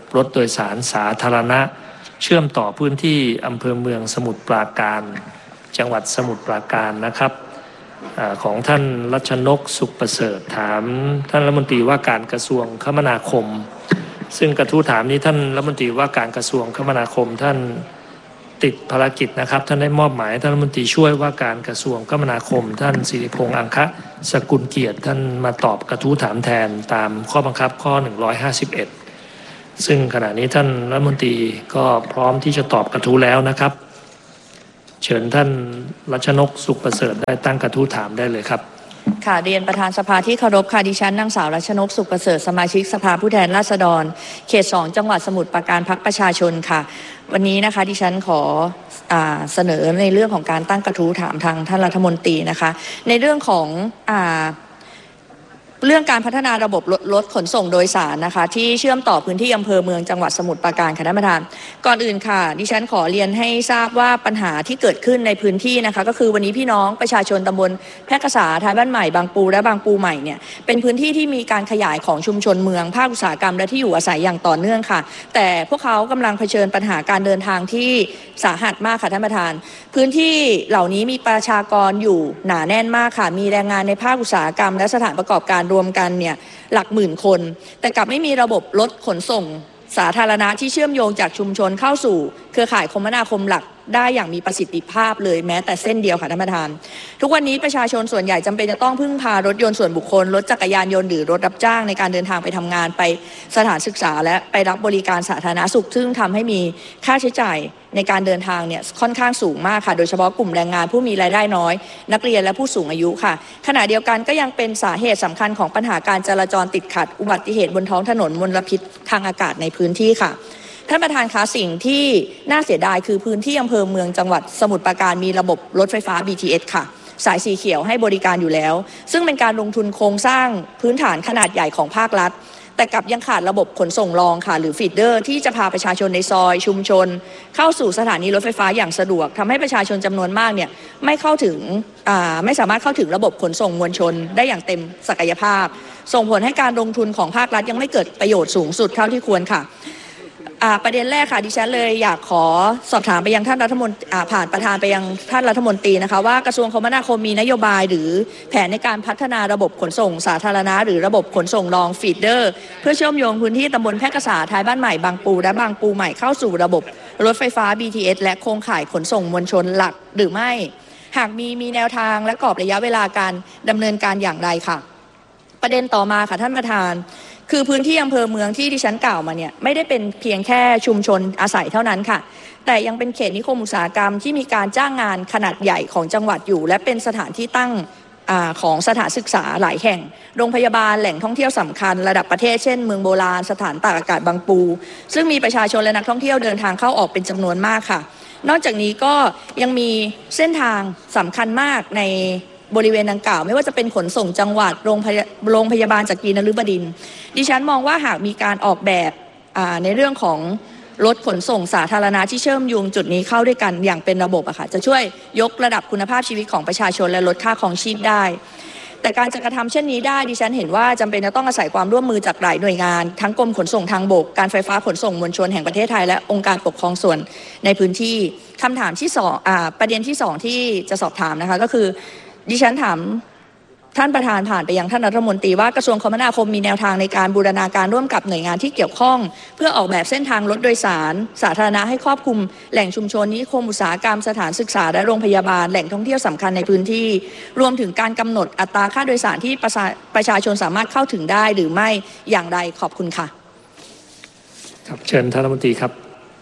รถโดยสารสาธารณะเชื่อมต่อพื้นที่อำเภอเมืองสมุทรปราการจังหวัดสมุทรปราการนะครับอของท่านรัชนกสุขประเสริฐถามท่านรัฐมนตรีว่าการกระทรวงคมนาคมซึ่งกระทู้ถามนี้ท่านรัฐมนตรีว่าการกระทรวงคมนาคมท่านติดภารกิจนะครับท่านได้มอบหมายท่านรัฐมนตรีช่วยว่าการกระทรวงคมนาคมท่านสิริพงษ์อังคะสกุลเกียรติท่านมาตอบกระทู้ถามแทนตามข้อบังคับข้อหนึ่งร้อยห้าสิบเอ็ดซึ่งขณะนี้ท่านรัฐมนตรีก็พร้อมที่จะตอบกระทู้แล้วนะครับเชิญท่านรัชนกสุขประเสริฐได้ตั้งกระทู้ถามได้เลยครับค่ะเรียนประธานสภาที่เคารพค่ะดิฉันนางสาวรัชนกสุขประเสริฐสมาชิกสภาผู้แทนราษฎรเขตสองจังหวัดสมุทรปราการพรรคประชาชนค่ะวันนี้นะคะดิฉันขออ่าเสนอในเรื่องของการตั้งกระทู้ถามทางท่านรัฐมนตรีนะคะในเรื่องของอ่าเรื่องการพัฒนาระบบรถขนส่งโดยสารนะคะที่เชื่อมต่อพื้นที่อำเภอเมืองจังหวัดสมุทรปราการค่ะท่านประธานก่อนอื่นค่ะดิฉันขอเรียนให้ทราบว่าปัญหาที่เกิดขึ้นในพื้นที่นะคะก็คือวันนี้พี่น้องประชาชนตำบลแพร่กษาท้ายบ้านใหม่บางปูและบางปูใหม่เนี่ยเป็นพื้นที่ที่มีการขยายของชุมชนเมืองภาคอุตสาหกรรมและที่อยู่อาศัยอย่างต่อเนื่องค่ะแต่พวกเขากำลังเผชิญปัญหาการเดินทางที่สาหัสมากค่ะท่านประธานพื้นที่เหล่านี้มีประชากรอยู่หนาแน่นมากค่ะมีแรงงานในภาคอุตสาหกรรมและสถานประกอบการรวมกันเนี่ยหลักหมื่นคนแต่กลับไม่มีระบบรถขนส่งสาธารณะที่เชื่อมโยงจากชุมชนเข้าสู่เครือข่ายคมนาคมหลักได้อย่างมีประสิทธิภาพเลยแม้แต่เส้นเดียวค่ะท่านประธานทุกวันนี้ประชาชนส่วนใหญ่จำเป็นจะต้องพึ่งพารถยนต์ส่วนบุคคลรถจักรยานยนต์หรือรถรับจ้างในการเดินทางไปทำงานไปสถานศึกษาและไปรับบริการสาธารณสุขซึ่งทำให้มีค่าใช้จ่ายในการเดินทางเนี่ยค่อนข้างสูงมากค่ะโดยเฉพาะกลุ่มแรงงานผู้มีรายได้น้อยนักเรียนและผู้สูงอายุค่ะขณะเดียวกันก็ยังเป็นสาเหตุสำคัญของปัญหาการจราจรติดขัดอุบัติเหตุบนท้องถนนมลพิษทางอากาศในพื้นที่ค่ะท่านประธานคะสิ่งที่น่าเสียดายคือพื้นที่อำเภอเมืองจังหวัดสมุทรปราการมีระบบรถไฟฟ้า บี ที เอส ค่ะสายสีเขียวให้บริการอยู่แล้วซึ่งเป็นการลงทุนโครงสร้างพื้นฐานขนาดใหญ่ของภาครัฐแต่กลับยังขาดระบบขนส่งรองค่ะหรือฟีดเดอร์ที่จะพาประชาชนในซอยชุมชนเข้าสู่สถานีรถไฟฟ้าอย่างสะดวกทำให้ประชาชนจำนวนมากเนี่ยไม่เข้าถึงไม่สามารถเข้าถึงระบบขนส่งมวลชนได้อย่างเต็มศักยภาพส่งผลให้การลงทุนของภาครัฐยังไม่เกิดประโยชน์สูงสุดเท่าที่ควรค่ะประเด็นแรกค่ะดิฉันเลยอยากขอสอบถามไปยังท่านรัฐมนตรีผ่านประธานไปยังท่านรัฐมนตรีนะคะว่ากระทรวงคมนาคมมีนโยบายหรือแผนในการพัฒนาระบบขนส่งสาธารณะหรือระบบขนส่งรองฟีดเดอร์เพื่อเชื่อมโยงพื้นที่ตำบลแพร่กษาท้ายบ้านใหม่บางปูและบางปูใหม่เข้าสู่ระบบรถไฟฟ้า บี ที เอส และโครงข่ายขนส่งมวลชนหลักหรือไม่หากมีมีแนวทางและกรอบระยะเวลาการดำเนินการอย่างไรค่ะประเด็นต่อมาค่ะท่านประธานคือพื้นที่อำเภอเมืองที่ดิฉันกล่าวมาเนี่ยไม่ได้เป็นเพียงแค่ชุมชนอาศัยเท่านั้นค่ะแต่ยังเป็นเขตนิคมอุตสาหกรรมที่มีการจ้างงานขนาดใหญ่ของจังหวัดอยู่และเป็นสถานที่ตั้งอาของสถานศึกษาหลายแห่งโรงพยาบาลแหล่งท่องเที่ยวสำคัญระดับประเทศเช่นเมืองโบราณสถานตากอากาศบางปูซึ่งมีประชาชนและนักท่องเที่ยวเดินทางเข้าออกเป็นจำนวนมากค่ะนอกจากนี้ก็ยังมีเส้นทางสำคัญมากในบริเวณดังกล่าวไม่ว่าจะเป็นขนส่งจังหวัดโรงพยาโรงพยาบาลจักรีนฤบดินทร์ดิฉันมองว่าหากมีการออกแบบในเรื่องของรถขนส่งสาธารณะที่เชื่อมโยงจุดนี้เข้าด้วยกันอย่างเป็นระบบอะค่ะจะช่วยยกระดับคุณภาพชีวิตของประชาชนและลดค่าครองชีพได้แต่การจะกระทำเช่นนี้ได้ดิฉันเห็นว่าจำเป็นจะต้องอาศัยความร่วมมือจากหลายหน่วยงานทั้งกรมขนส่งทางบกการไฟฟ้าขนส่งมวลชนแห่งประเทศไทยและองค์การปกครองส่วนในพื้นที่คำถามที่สองประเด็นที่สองที่จะสอบถามนะคะก็คือดิฉันถามท่านประธานผ่านไปยังท่านรัฐมนตรีว่ากระทรวงคมนาคมมีแนวทางในการบูรณาการร่วมกับหน่วยงานที่เกี่ยวข้องเพื่อออกแบบเส้นทางรถโดยสารสาธารณะให้ครอบคลุมแหล่งชุมชนนิคมอุตสาหกรรมสถานศึกษาและโรงพยาบาลแหล่งท่องเที่ยวสำคัญในพื้นที่รวมถึงการกำหนดอัตราค่าโดยสารที่ประชาประชาชนสามารถเข้าถึงได้หรือไม่อย่างไรขอบคุณค่ะครับเชิญท่านรัฐมนตรีครับ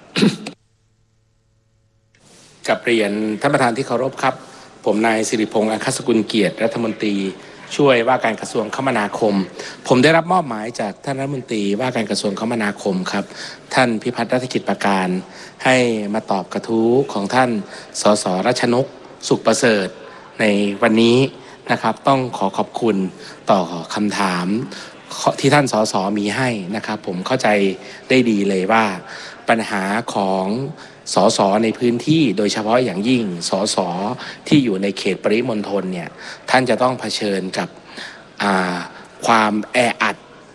กับเรียนท่านประธานที่เคารพครับผมนายสิริพงษ์อังคสกุลเกียรติรัฐมนตรีช่วยว่าการกระทรวงคมนาคมผมได้รับมอบหมายจากท่านรัฐมนตรีว่าการกระทรวงคมนาคมครับท่านพิพัฒน์รัฐกิจประการให้มาตอบกระทู้ของท่านสสรัชนกสุขประเสริฐในวันนี้นะครับต้องขอขอบคุณต่อคำถามที่ท่านสสมีให้นะครับผมเข้าใจได้ดีเลยว่าปัญหาของสสในพื้นที่โดยเฉพาะอย่างยิ่งสสที่อยู่ในเขตปริมณฑลเนี่ยท่านจะต้องเผชิญกับความแออัด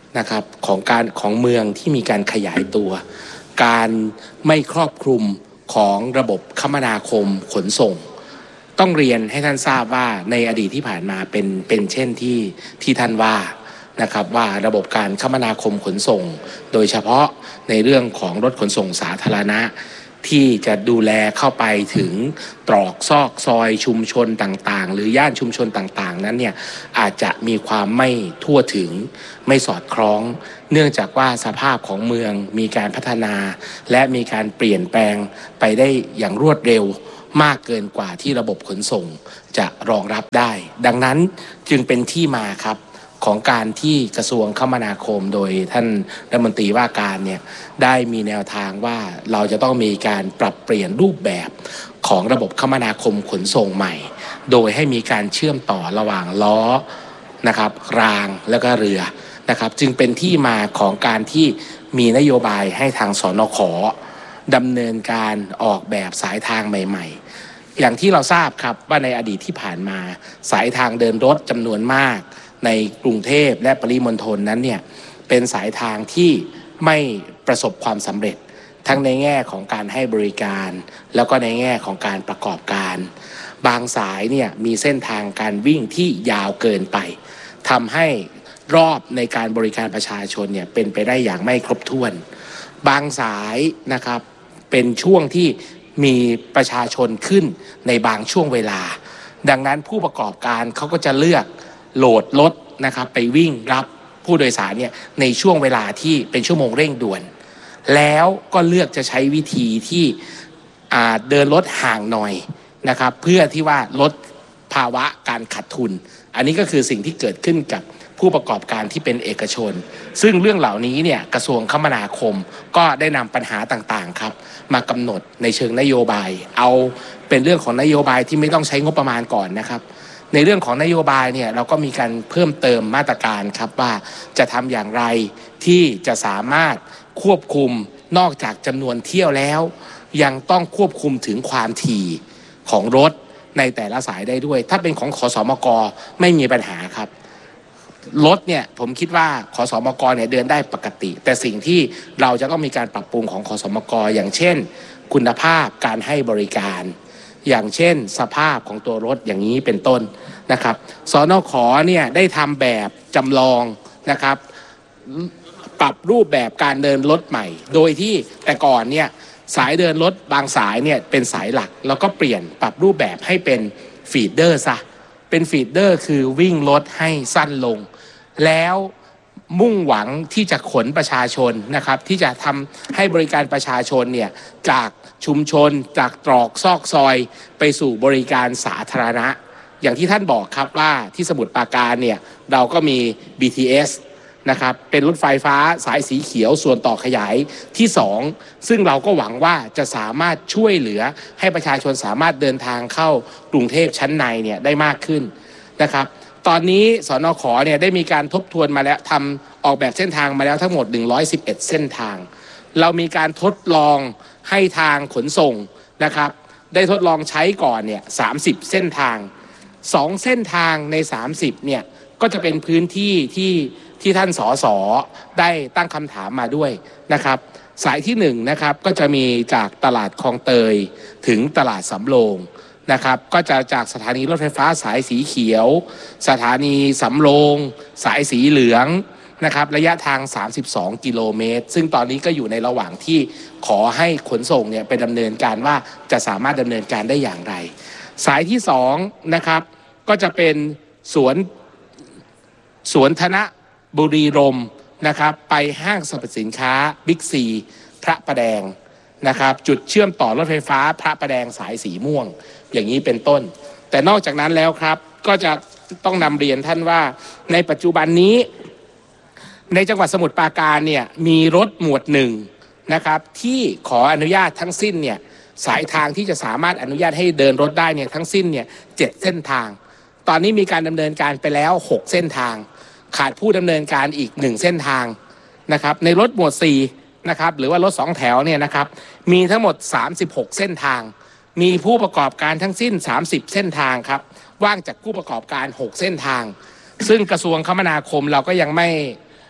นะครับของการของเมืองที่มีการขยายตัวการไม่ครอบคลุมของระบบคมนาคมขนส่งต้องเรียนให้ท่านทราบว่าในอดีตที่ผ่านมาเป็นเป็นเช่นที่ที่ท่านว่านะครับว่าระบบการคมนาคมขนส่งโดยเฉพาะในเรื่องของรถขนส่งสาธารณะที่จะดูแลเข้าไปถึงตรอกซอกซอยชุมชนต่างๆหรือย่านชุมชนต่างๆนั้นเนี่ยอาจจะมีความไม่ทั่วถึงไม่สอดคล้องเนื่องจากว่าสภาพของเมืองมีการพัฒนาและมีการเปลี่ยนแปลงไปได้อย่างรวดเร็วมากเกินกว่าที่ระบบขนส่งจะรองรับได้ดังนั้นจึงเป็นที่มาครับของการที่กระทรวงคมนาคมโดยท่านรัฐมนตรีว่าการเนี่ยได้มีแนวทางว่าเราจะต้องมีการปรับเปลี่ยนรูปแบบของระบบคมนาคมขนส่งใหม่โดยให้มีการเชื่อมต่อระหว่างล้อนะครับรางแล้วก็เรือนะครับจึงเป็นที่มาของการที่มีนโยบายให้ทางสนข.ดำเนินการออกแบบสายทางใหม่ๆอย่างที่เราทราบครับว่าในอดีตที่ผ่านมาสายทางเดินรถจำนวนมากในกรุงเทพและปริมณฑลนั้นเนี่ยเป็นสายทางที่ไม่ประสบความสำเร็จทั้งในแง่ของการให้บริการแล้วก็ในแง่ของการประกอบการบางสายเนี่ยมีเส้นทางการวิ่งที่ยาวเกินไปทำให้รอบในการบริการประชาชนเนี่ยเป็นไปได้อย่างไม่ครบถ้วนบางสายนะครับเป็นช่วงที่มีประชาชนขึ้นในบางช่วงเวลาดังนั้นผู้ประกอบการเขาก็จะเลือกโหลดรถนะครับไปวิ่งรับผู้โดยสารเนี่ยในช่วงเวลาที่เป็นชั่วโมงเร่งด่วนแล้วก็เลือกจะใช้วิธีที่เดินรถห่างหน่อยนะครับเพื่อที่ว่าลดภาวะการขาดทุนอันนี้ก็คือสิ่งที่เกิดขึ้นกับผู้ประกอบการที่เป็นเอกชนซึ่งเรื่องเหล่านี้เนี่ยกระทรวงคมนาคมก็ได้นำปัญหาต่างๆครับมากำหนดในเชิงนโยบายเอาเป็นเรื่องของนโยบายที่ไม่ต้องใช้งบประมาณก่อนนะครับในเรื่องของนโยบายเนี่ยเราก็มีการเพิ่มเติมมาตรการครับว่าจะทำอย่างไรที่จะสามารถควบคุมนอกจากจำนวนเที่ยวแล้วยังต้องควบคุมถึงความถี่ของรถในแต่ละสายได้ด้วยถ้าเป็นของขสมกไม่มีปัญหาครับรถเนี่ยผมคิดว่าขสมกเนี่ยเดินได้ปกติแต่สิ่งที่เราจะต้องมีการปรับปรุงของขสมกอย่างเช่นคุณภาพการให้บริการอย่างเช่นสภาพของตัวรถอย่างนี้เป็นต้นนะครับสนข.เนี่ยได้ทำแบบจำลองนะครับปรับรูปแบบการเดินรถใหม่โดยที่แต่ก่อนเนี่ยสายเดินรถบางสายเนี่ยเป็นสายหลักแล้วก็เปลี่ยนปรับรูปแบบให้เป็นฟีดเดอร์ซะเป็นฟีดเดอร์คือวิ่งรถให้สั้นลงแล้วมุ่งหวังที่จะขนประชาชนนะครับที่จะทำให้บริการประชาชนเนี่ยจากชุมชนจากตรอกซอกซอยไปสู่บริการสาธารณะอย่างที่ท่านบอกครับว่าที่สมุทรปราการเนี่ยเราก็มี บี ที เอส นะครับเป็นรถไฟฟ้าสายสีเขียวส่วนต่อขยายที่สองซึ่งเราก็หวังว่าจะสามารถช่วยเหลือให้ประชาชนสามารถเดินทางเข้ากรุงเทพชั้นในเนี่ยได้มากขึ้นนะครับตอนนี้สนข.เนี่ยได้มีการทบทวนมาแล้วทำออกแบบเส้นทางมาแล้วทั้งหมดหนึ่งร้อยสิบเอ็ดเส้นทางเรามีการทดลองให้ทางขนส่งนะครับได้ทดลองใช้ก่อนเนี่ยสามสิบเส้นทางสองเส้นทางในสามสิบเนี่ยก็จะเป็นพื้นที่ที่ที่ท่านสสได้ตั้งคำถามมาด้วยนะครับสายที่หนึ่งนะครับก็จะมีจากตลาดคลองเตยถึงตลาดสำโรงนะครับก็จะจากสถานีรถไฟฟ้าสายสีเขียวสถานีสำโรงสายสีเหลืองนะครับระยะทางสามสิบสองกิโลเมตรซึ่งตอนนี้ก็อยู่ในระหว่างที่ขอให้ขนส่งเนี่ยไปดำเนินการว่าจะสามารถดำเนินการได้อย่างไรสายที่สองนะครับก็จะเป็นสวนสวนธนบุรีรมย์นะครับไปห้างสรรพสินค้าบิ๊กซีพระประแดงนะครับจุดเชื่อมต่อรถไฟฟ้าพระประแดงสายสีม่วงอย่างนี้เป็นต้นแต่นอกจากนั้นแล้วครับก็จะต้องนำเรียนท่านว่าในปัจจุบันนี้ในจังหวัดสมุทรปราการเนี่ยมีรถหมวดหนึ่งนะครับที่ขออนุญาตทั้งสิ้นเนี่ยสายทางที่จะสามารถอนุญาตให้เดินรถได้เนี่ยทั้งสิ้นเนี่ยเจ็ดเส้นทางตอนนี้มีการดำเนินการไปแล้วหกเส้นทางขาดผู้ดำเนินการอีกหนึ่งเส้นทางนะครับในรถหมวดสี่นะครับหรือว่ารถสองแถวเนี่ยนะครับมีทั้งหมดสามสิบหกเส้นทางมีผู้ประกอบการทั้งสิ้นสามสิบเส้นทางครับว่างจากผู้ประกอบการหกเส้นทางซึ่งกระทรวงคมนาคมเราก็ยังไม่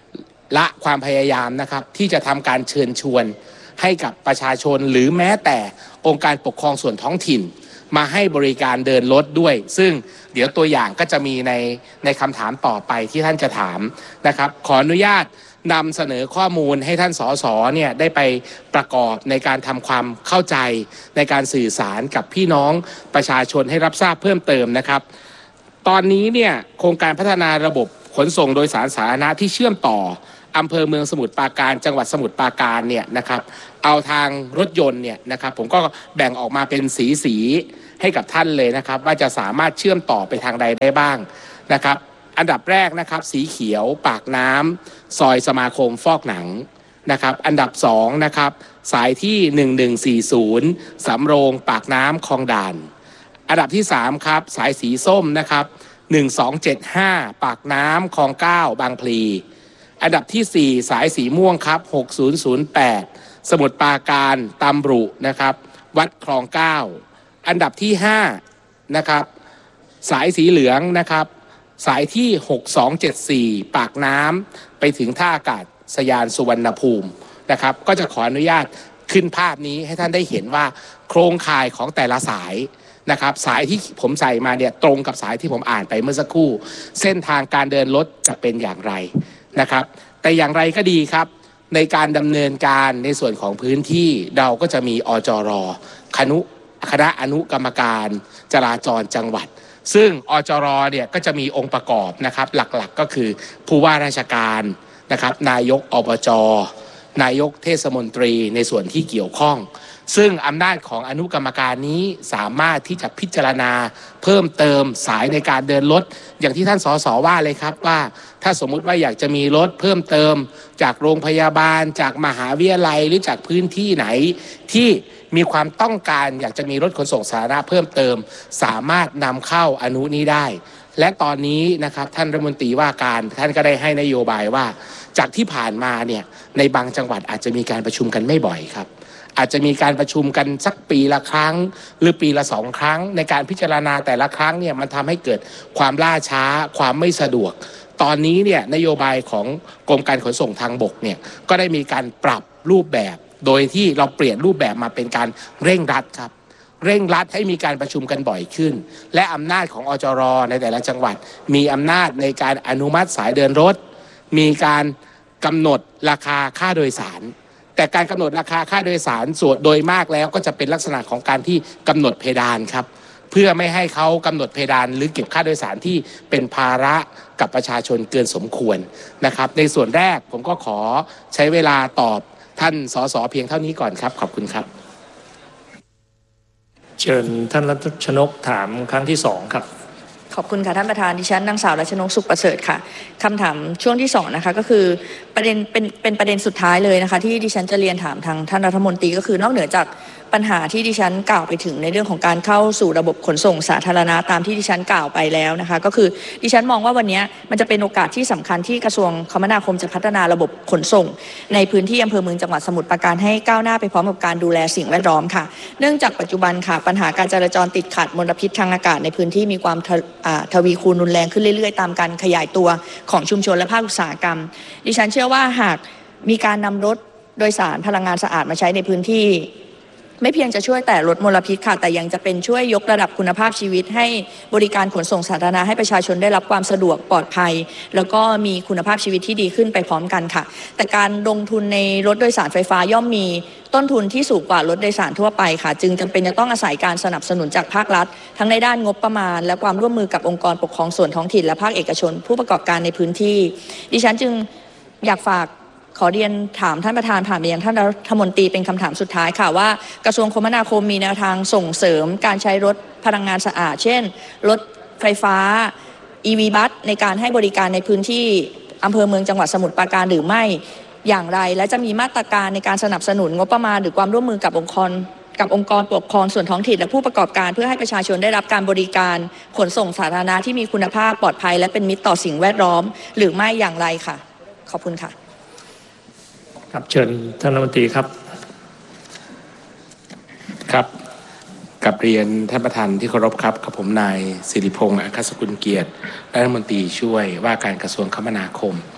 ละความพยายามนะครับที่จะทำการเชิญชวนให้กับประชาชนหรือแม้แต่องค์การปกครองส่วนท้องถิ่นมาให้บริการเดินรถด้วยซึ่งเดี๋ยวตัวอย่างก็จะมีในในคำถามต่อไปที่ท่านจะถามนะครับขออนุญาตนำเสนอข้อมูลให้ท่านสสเนี่ยได้ไปประกอบในการทำความเข้าใจในการสื่อสารกับพี่น้องประชาชนให้รับทราบเพิ่มเติมนะครับตอนนี้เนี่ยโครงการพัฒนาระบบขนส่งโดยสารสาธารณะที่เชื่อมต่ออำเภอเมืองสมุทรปราการจังหวัดสมุทรปราการเนี่ยนะครับเอาทางรถยนต์เนี่ยนะครับผมก็แบ่งออกมาเป็นสีสีให้กับท่านเลยนะครับว่าจะสามารถเชื่อมต่อไปทางใดได้บ้างนะครับอันดับแรกนะครับสีเขียวปากน้ำซอยสมาคมฟอกหนังนะครับอันดับสองนะครับสายที่หนึ่งหนึ่งสี่ศูนย์สำโรงปากน้ำคลองด่านอันดับที่สามครับสายสีส้มนะครับหนึ่งสองเจ็ดห้าปากน้ำคลองเก้าบางพลีอันดับที่สี่สายสีม่วงครับหกศูนย์ศูนย์แปดสมุทรปราการตำรุนะครับวัดคลองเก้าอันดับที่ห้านะครับสายสีเหลืองนะครับสายที่หกสองเจ็ดสี่ปากน้ำไปถึงท่าอากาศยานสุวรรณภูมินะครับก็จะขออนุญาตขึ้นภาพนี้ให้ท่านได้เห็นว่าโครงข่ายของแต่ละสายนะครับสายที่ผมใส่มาเนี่ยตรงกับสายที่ผมอ่านไปเมื่อสักครู่เส้นทางการเดินรถจะเป็นอย่างไรนะครับแต่อย่างไรก็ดีครับในการดำเนินการในส่วนของพื้นที่เราก็จะมีอจร.คณะคณะอนุกรรมการจราจรจังหวัดซึ่งอจร.เนี่ยก็จะมีองค์ประกอบนะครับหลักๆก็คือผู้ว่าราชการนะครับนายกอบจ.นายกเทศมนตรีในส่วนที่เกี่ยวข้องซึ่งอำนาจของอนุกรรมการนี้สามารถที่จะพิจารณาเพิ่มเติมสายในการเดินรถอย่างที่ท่านสสว่าเลยครับว่าถ้าสมมุติว่าอยากจะมีรถเพิ่มเติมจากโรงพยาบาลจากมหาวิทยาลัยหรือจากพื้นที่ไหนที่มีความต้องการอยากจะมีรถขนส่งสาธารณะเพิ่มเติมสามารถนำเข้าอนุนี้ได้และตอนนี้นะครับท่านรัฐมนตรีว่าการท่านก็ได้ให้นโยบายว่าจากที่ผ่านมาเนี่ยในบางจังหวัดอาจจะมีการประชุมกันไม่บ่อยครับอาจจะมีการประชุมกันสักปีละครั้งหรือปีละสองครั้งในการพิจารณาแต่ละครั้งเนี่ยมันทำให้เกิดความล่าช้าความไม่สะดวกตอนนี้เนี่ยนโยบายของกรมการขนส่งทางบกเนี่ยก็ได้มีการปรับรูปแบบโดยที่เราเปลี่ยนรูปแบบมาเป็นการเร่งรัดครับเร่งรัดให้มีการประชุมกันบ่อยขึ้นและอำนาจของอจร.ในแต่ละจังหวัดมีอำนาจในการอนุมัติสายเดินรถมีการกำหนดราคาค่าโดยสารแต่การกำหนดราคาค่าโดยสารส่วนโดยมากแล้วก็จะเป็นลักษณะของการที่กำหนดเพดานครับเพื่อไม่ให้เขากำหนดเพดานหรือเก็บค่าโดยสารที่เป็นภาระกับประชาชนเกินสมควรนะครับในส่วนแรกผมก็ขอใช้เวลาตอบท่านสสเพียงเท่านี้ก่อนครับขอบคุณครับเชิญท่านรัชนกถามครั้งที่สองครับขอบคุณค่ะท่านประธานดิฉันนางสาวรัชนกสุขประเสริฐค่ะคำถามช่วงที่สองนะคะก็คือประเด็นเป็นเป็นประเด็นสุดท้ายเลยนะคะที่ดิฉันจะเรียนถามทางท่านรัฐมนตรีก็คือนอกเหนือจากปัญหาที่ดิฉันกล่าวไปถึงในเรื่องของการเข้าสู่ระบบขนส่งสาธารณะตามที่ดิฉันกล่าวไปแล้วนะคะก็คือดิฉันมองว่าวันนี้มันจะเป็นโอกาสที่สำคัญที่กระทรวงคมนาคมจะพัฒนาระบบขนส่งในพื้นที่อำเภอเมืองจังหวัดสมุทรปราการให้ก้าวหน้าไปพร้อมกับการดูแลสิ่งแวดล้อมค่ะเนื่องจากปัจจุบันค่ะปัญหาการจราจรติดขัดมลพิษทางอากาศในพื้นที่มีความทวีคูณรุนแรงขึ้นเรื่อยๆตามการขยายตัวของชุมชนและภาคอุตสาหกรรมดิฉันเชื่อว่าหากมีการนำรถโดยสารพลังงานสะอาดมาใช้ในพื้นที่ไม่เพียงจะช่วยแต่ลดมลพิษค่ะแต่ยังจะเป็นช่วยยกระดับคุณภาพชีวิตให้บริการขนส่งสาธารณะให้ประชาชนได้รับความสะดวกปลอดภัยแล้วก็มีคุณภาพชีวิตที่ดีขึ้นไปพร้อมกันค่ะแต่การลงทุนในรถโดยสารไฟฟ้าย่อมมีต้นทุนที่สูงกว่ารถโดยสารทั่วไปค่ะจึงจำเป็นจะต้องอาศัยการสนับสนุนจากภาครัฐทั้งในด้านงบประมาณและความร่วมมือกับองค์กรปกครองส่วนท้องถิ่นและภาคเอกชนผู้ประกอบการในพื้นที่ดิฉันจึงอยากฝากขอเรียนถามท่านประธานผ่านไปยังท่านรัฐมนตรีเป็นคำถามสุดท้ายค่ะว่ากระทรวงคมนาคมมีแนวทางส่งเสริมการใช้รถพลังงานสะอาดเช่นรถไฟฟ้า อี วี บัสในการให้บริการในพื้นที่อำเภอเมืองจังหวัดสมุทรปราการหรือไม่อย่างไรและจะมีมาตรการในการสนับสนุนงบประมาณหรือความร่วมมือกับองค์กรกับองค์กรปกครองส่วนท้องถิ่นและผู้ประกอบการเพื่อให้ประชาชนได้รับการบริการขนส่งสาธารณะที่มีคุณภาพปลอดภัยและเป็นมิตรต่อสิ่งแวดล้อมหรือไม่อย่างไรค่ะขอบคุณค่ะครับเชิญท่านรัฐมนตรีครับครับกับเรียนท่านประธานที่เคารพครับกับผมนายสิริพงษ์อัครสกุลเกียรติรัฐมนตรีช่วยว่าการกระทรวงคมนาคม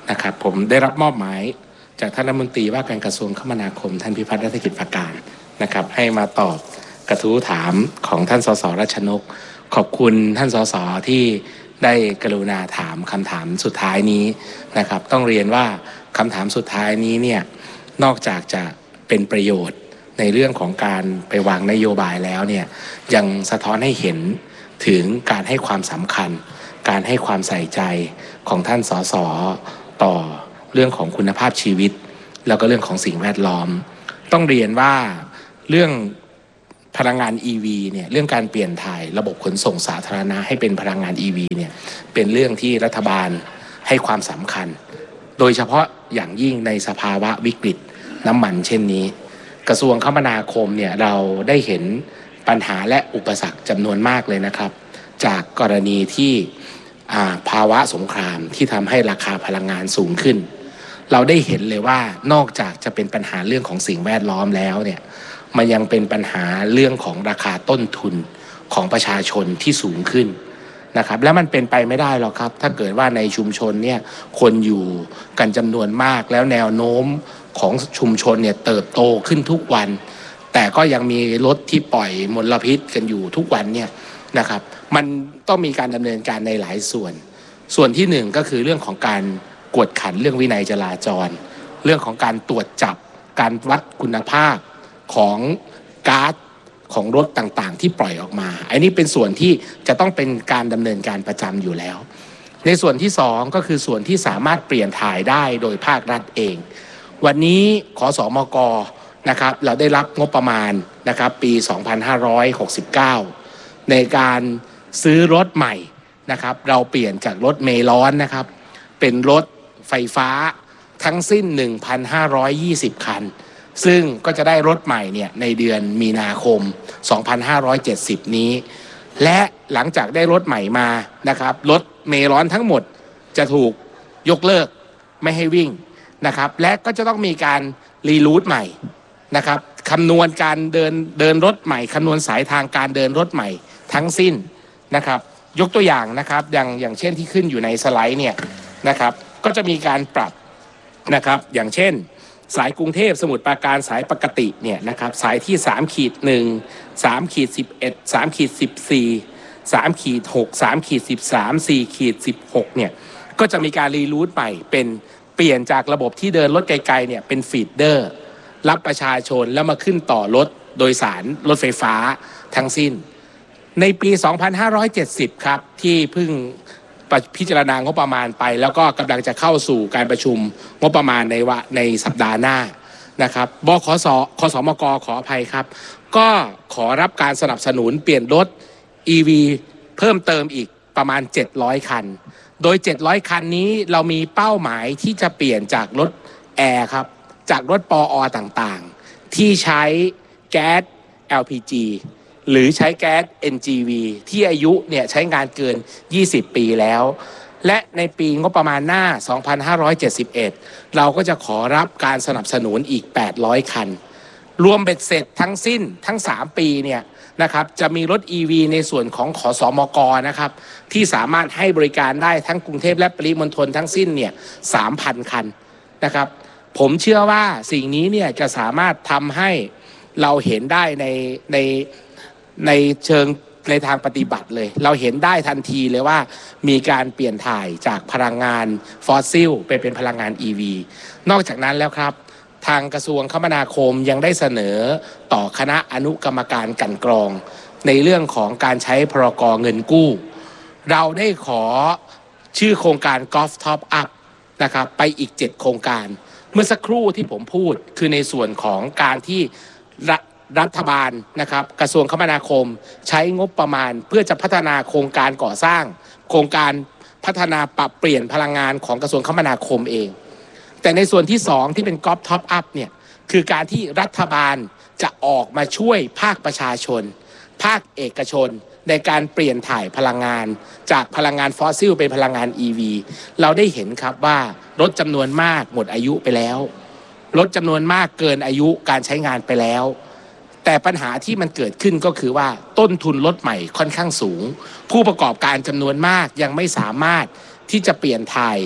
นะครับผมได้รับมอบหมายจากท่านรัฐมนตรีว่าการกระทรวงคมนาคมท่านพิพัฒน์รัตนกิจประการนะครับให้มาตอบกระทู้ถามของท่านสสรัชนกขอบคุณท่านสสที่ได้กรุณาถามคำถามสุดท้ายนี้นะครับต้องเรียนว่าคำถามสุดท้ายนี้เนี่ยนอกจากจะเป็นประโยชน์ในเรื่องของการไปวางนโยบายแล้วเนี่ยยังสะท้อนให้เห็นถึงการให้ความสำคัญการให้ความใส่ใจของท่านสสต่อเรื่องของคุณภาพชีวิตแล้วก็เรื่องของสิ่งแวดล้อมต้องเรียนว่าเรื่องพลังงาน อี วี เนี่ยเรื่องการเปลี่ยนถ่ายระบบขนส่งสาธารณะให้เป็นพลังงาน อี วี เนี่ยเป็นเรื่องที่รัฐบาลให้ความสำคัญโดยเฉพาะอย่างยิ่งในสภาวะวิกฤตน้ำมันเช่นนี้กระทรวงคมนาคมเนี่ยเราได้เห็นปัญหาและอุปสรรคจำนวนมากเลยนะครับจากกรณีที่ภาวะสงครามที่ทำให้ราคาพลังงานสูงขึ้นเราได้เห็นเลยว่านอกจากจะเป็นปัญหาเรื่องของสิ่งแวดล้อมแล้วเนี่ยมันยังเป็นปัญหาเรื่องของราคาต้นทุนของประชาชนที่สูงขึ้นนะครับและมันเป็นไปไม่ได้หรอกครับถ้าเกิดว่าในชุมชนเนี่ยคนอยู่กันจำนวนมากแล้วแนวโน้มของชุมชนเนี่ยเติบโตขึ้นทุกวันแต่ก็ยังมีรถที่ปล่อยมลพิษกันอยู่ทุกวันเนี่ยนะครับมันต้องมีการดำเนินการในหลายส่วนส่วนที่หนึ่งก็คือเรื่องของการกวดขันเรื่องวินัยจราจรเรื่องของการตรวจจับการวัดคุณภาพของก๊าซของรถต่างๆที่ปล่อยออกมาอันนี้เป็นส่วนที่จะต้องเป็นการดำเนินการประจำอยู่แล้วในส่วนที่สองก็คือส่วนที่สามารถเปลี่ยนถ่ายได้โดยภาครัฐเองวันนี้ขสมกนะครับเราได้รับงบประมาณนะครับปีสองพันห้าร้อยหกสิบเก้าในการซื้อรถใหม่นะครับเราเปลี่ยนจากรถเมล์ร้อนนะครับเป็นรถไฟฟ้าทั้งสิ้น หนึ่งพันห้าร้อยยี่สิบ คันซึ่งก็จะได้รถใหม่เนี่ยในเดือนมีนาคมสองพันห้าร้อยเจ็ดสิบนี้และหลังจากได้รถใหม่มานะครับรถเมล์ร้อนทั้งหมดจะถูกยกเลิกไม่ให้วิ่งนะครับและก็จะต้องมีการรีรูทใหม่นะครับคำนวณการเดินเดินรถใหม่คำนวณสายทางการเดินรถใหม่ทั้งสิ้นนะครับยกตัวอย่างนะครับอย่างอย่างเช่นที่ขึ้นอยู่ในสไลด์เนี่ยนะครับก็จะมีการปรับนะครับอย่างเช่นสายกรุงเทพสมุทรปราการสายปกติเนี่ยนะครับสายที่สามขีดหนึ่ง สามขีดสิบเอ็ด สามขีดสิบสี่ สามขีดหก สามขีดสิบสาม สี่ขีดสิบหกเนี่ยก็จะมีการรีรูทใหม่เป็นเปลี่ยนจากระบบที่เดินรถไกลๆเนี่ยเป็นฟีดเดอร์รับประชาชนแล้วมาขึ้นต่อรถโดยสารรถไฟฟ้าทั้งสิ้นในปีสองพันห้าร้อยเจ็ดสิบครับที่เพิ่งพิจารณางบประมาณไปแล้วก็กำลังจะเข้าสู่การประชุมงบประมาณในวะในสัปดาห์หน้านะครับบขสคสมกขออภัยครับก็ขอรับการสนับสนุนเปลี่ยนรถ อี วี เพิ่มเติมอีกประมาณเจ็ดร้อยคันโดยเจ็ดร้อยคันนี้เรามีเป้าหมายที่จะเปลี่ยนจากรถแอร์ครับจากรถปอต่างๆที่ใช้แก๊ส แอล พี จี หรือใช้แก๊ส เอ็น จี วี ที่อายุเนี่ยใช้งานเกินยี่สิบปีแล้วและในปีงบประมาณหน้าสองพันห้าร้อยเจ็ดสิบเอ็ดเราก็จะขอรับการสนับสนุนอีกแปดร้อยคันรวมเบ็ดเสร็จทั้งสิ้นทั้งสามปีเนี่ยนะครับจะมีรถ อี วี ในส่วนของขสมกนะครับที่สามารถให้บริการได้ทั้งกรุงเทพและปริมณฑลทั้งสิ้นเนี่ย สามพัน คันนะครับผมเชื่อว่าสิ่งนี้เนี่ยจะสามารถทำให้เราเห็นได้ในในในเชิงในทางปฏิบัติเลยเราเห็นได้ทันทีเลยว่ามีการเปลี่ยนถ่ายจากพลังงานฟอสซิลไปเป็นพลังงาน อี วี นอกจากนั้นแล้วครับทางกระทรวงคมนาคมยังได้เสนอต่อคณะอนุกรรมการกลั่นกรองในเรื่องของการใช้พรก.เงินกู้เราได้ขอชื่อโครงการ Golf Top Up นะครับไปอีกเจ็ดโครงการเมื่อสักครู่ที่ผมพูดคือในส่วนของการที่รัฐบาลนะครับกระทรวงคมนาคมใช้งบประมาณเพื่อจะพัฒนาโครงการก่อสร้างโครงการพัฒนาปรับเปลี่ยนพลังงานของกระทรวงคมนาคมเองแต่ในส่วนที่สองที่เป็นก๊อปท็อปอัพเนี่ยคือการที่รัฐบาลจะออกมาช่วยภาคประชาชนภาคเอกชนในการเปลี่ยนถ่ายพลังงานจากพลังงานฟอสซิลเป็นพลังงาน อี วี เราได้เห็นครับว่ารถจำนวนมากหมดอายุไปแล้วรถจำนวนมากเกินอายุการใช้งานไปแล้วแต่ปัญหาที่มันเกิดขึ้นก็คือว่าต้นทุนรถใหม่ค่อนข้างสูงผู้ประกอบการจำนวนมากยังไม่สามารถที่จะเปลี่ยนถ่ายไป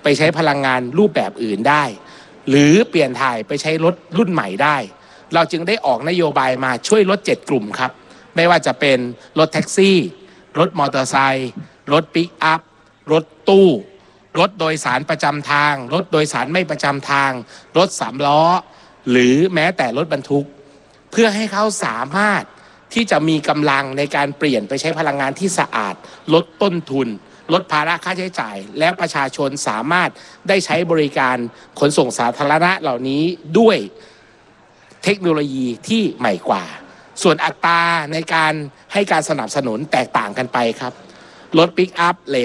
ไปใช้พลังงานรูปแบบอื่นได้หรือเปลี่ยนถ่ายไปใช้รถรุ่นใหม่ได้เราจึงได้ออกนโยบายมาช่วยรถเจ็ดกลุ่มครับไม่ว่าจะเป็นรถแท็กซี่รถมอเตอร์ไซค์รถปิกอัพรถตู้รถโดยสารประจำทางรถโดยสารไม่ประจำทางรถสามล้อหรือแม้แต่รถบรรทุกเพื่อให้เขาสามารถที่จะมีกำลังในการเปลี่ยนไปใช้พลังงานที่สะอาดลดต้นทุนลดภาระค่าใช้จ่ายและประชาชนสามารถได้ใช้บริการขนส่งสาธารณะเหล่านี้ด้วยเทคโนโลยีที่ใหม่กว่าส่วนอัตราในการให้การสนับสนุนแตกต่างกันไปครับรถปิกอัพเล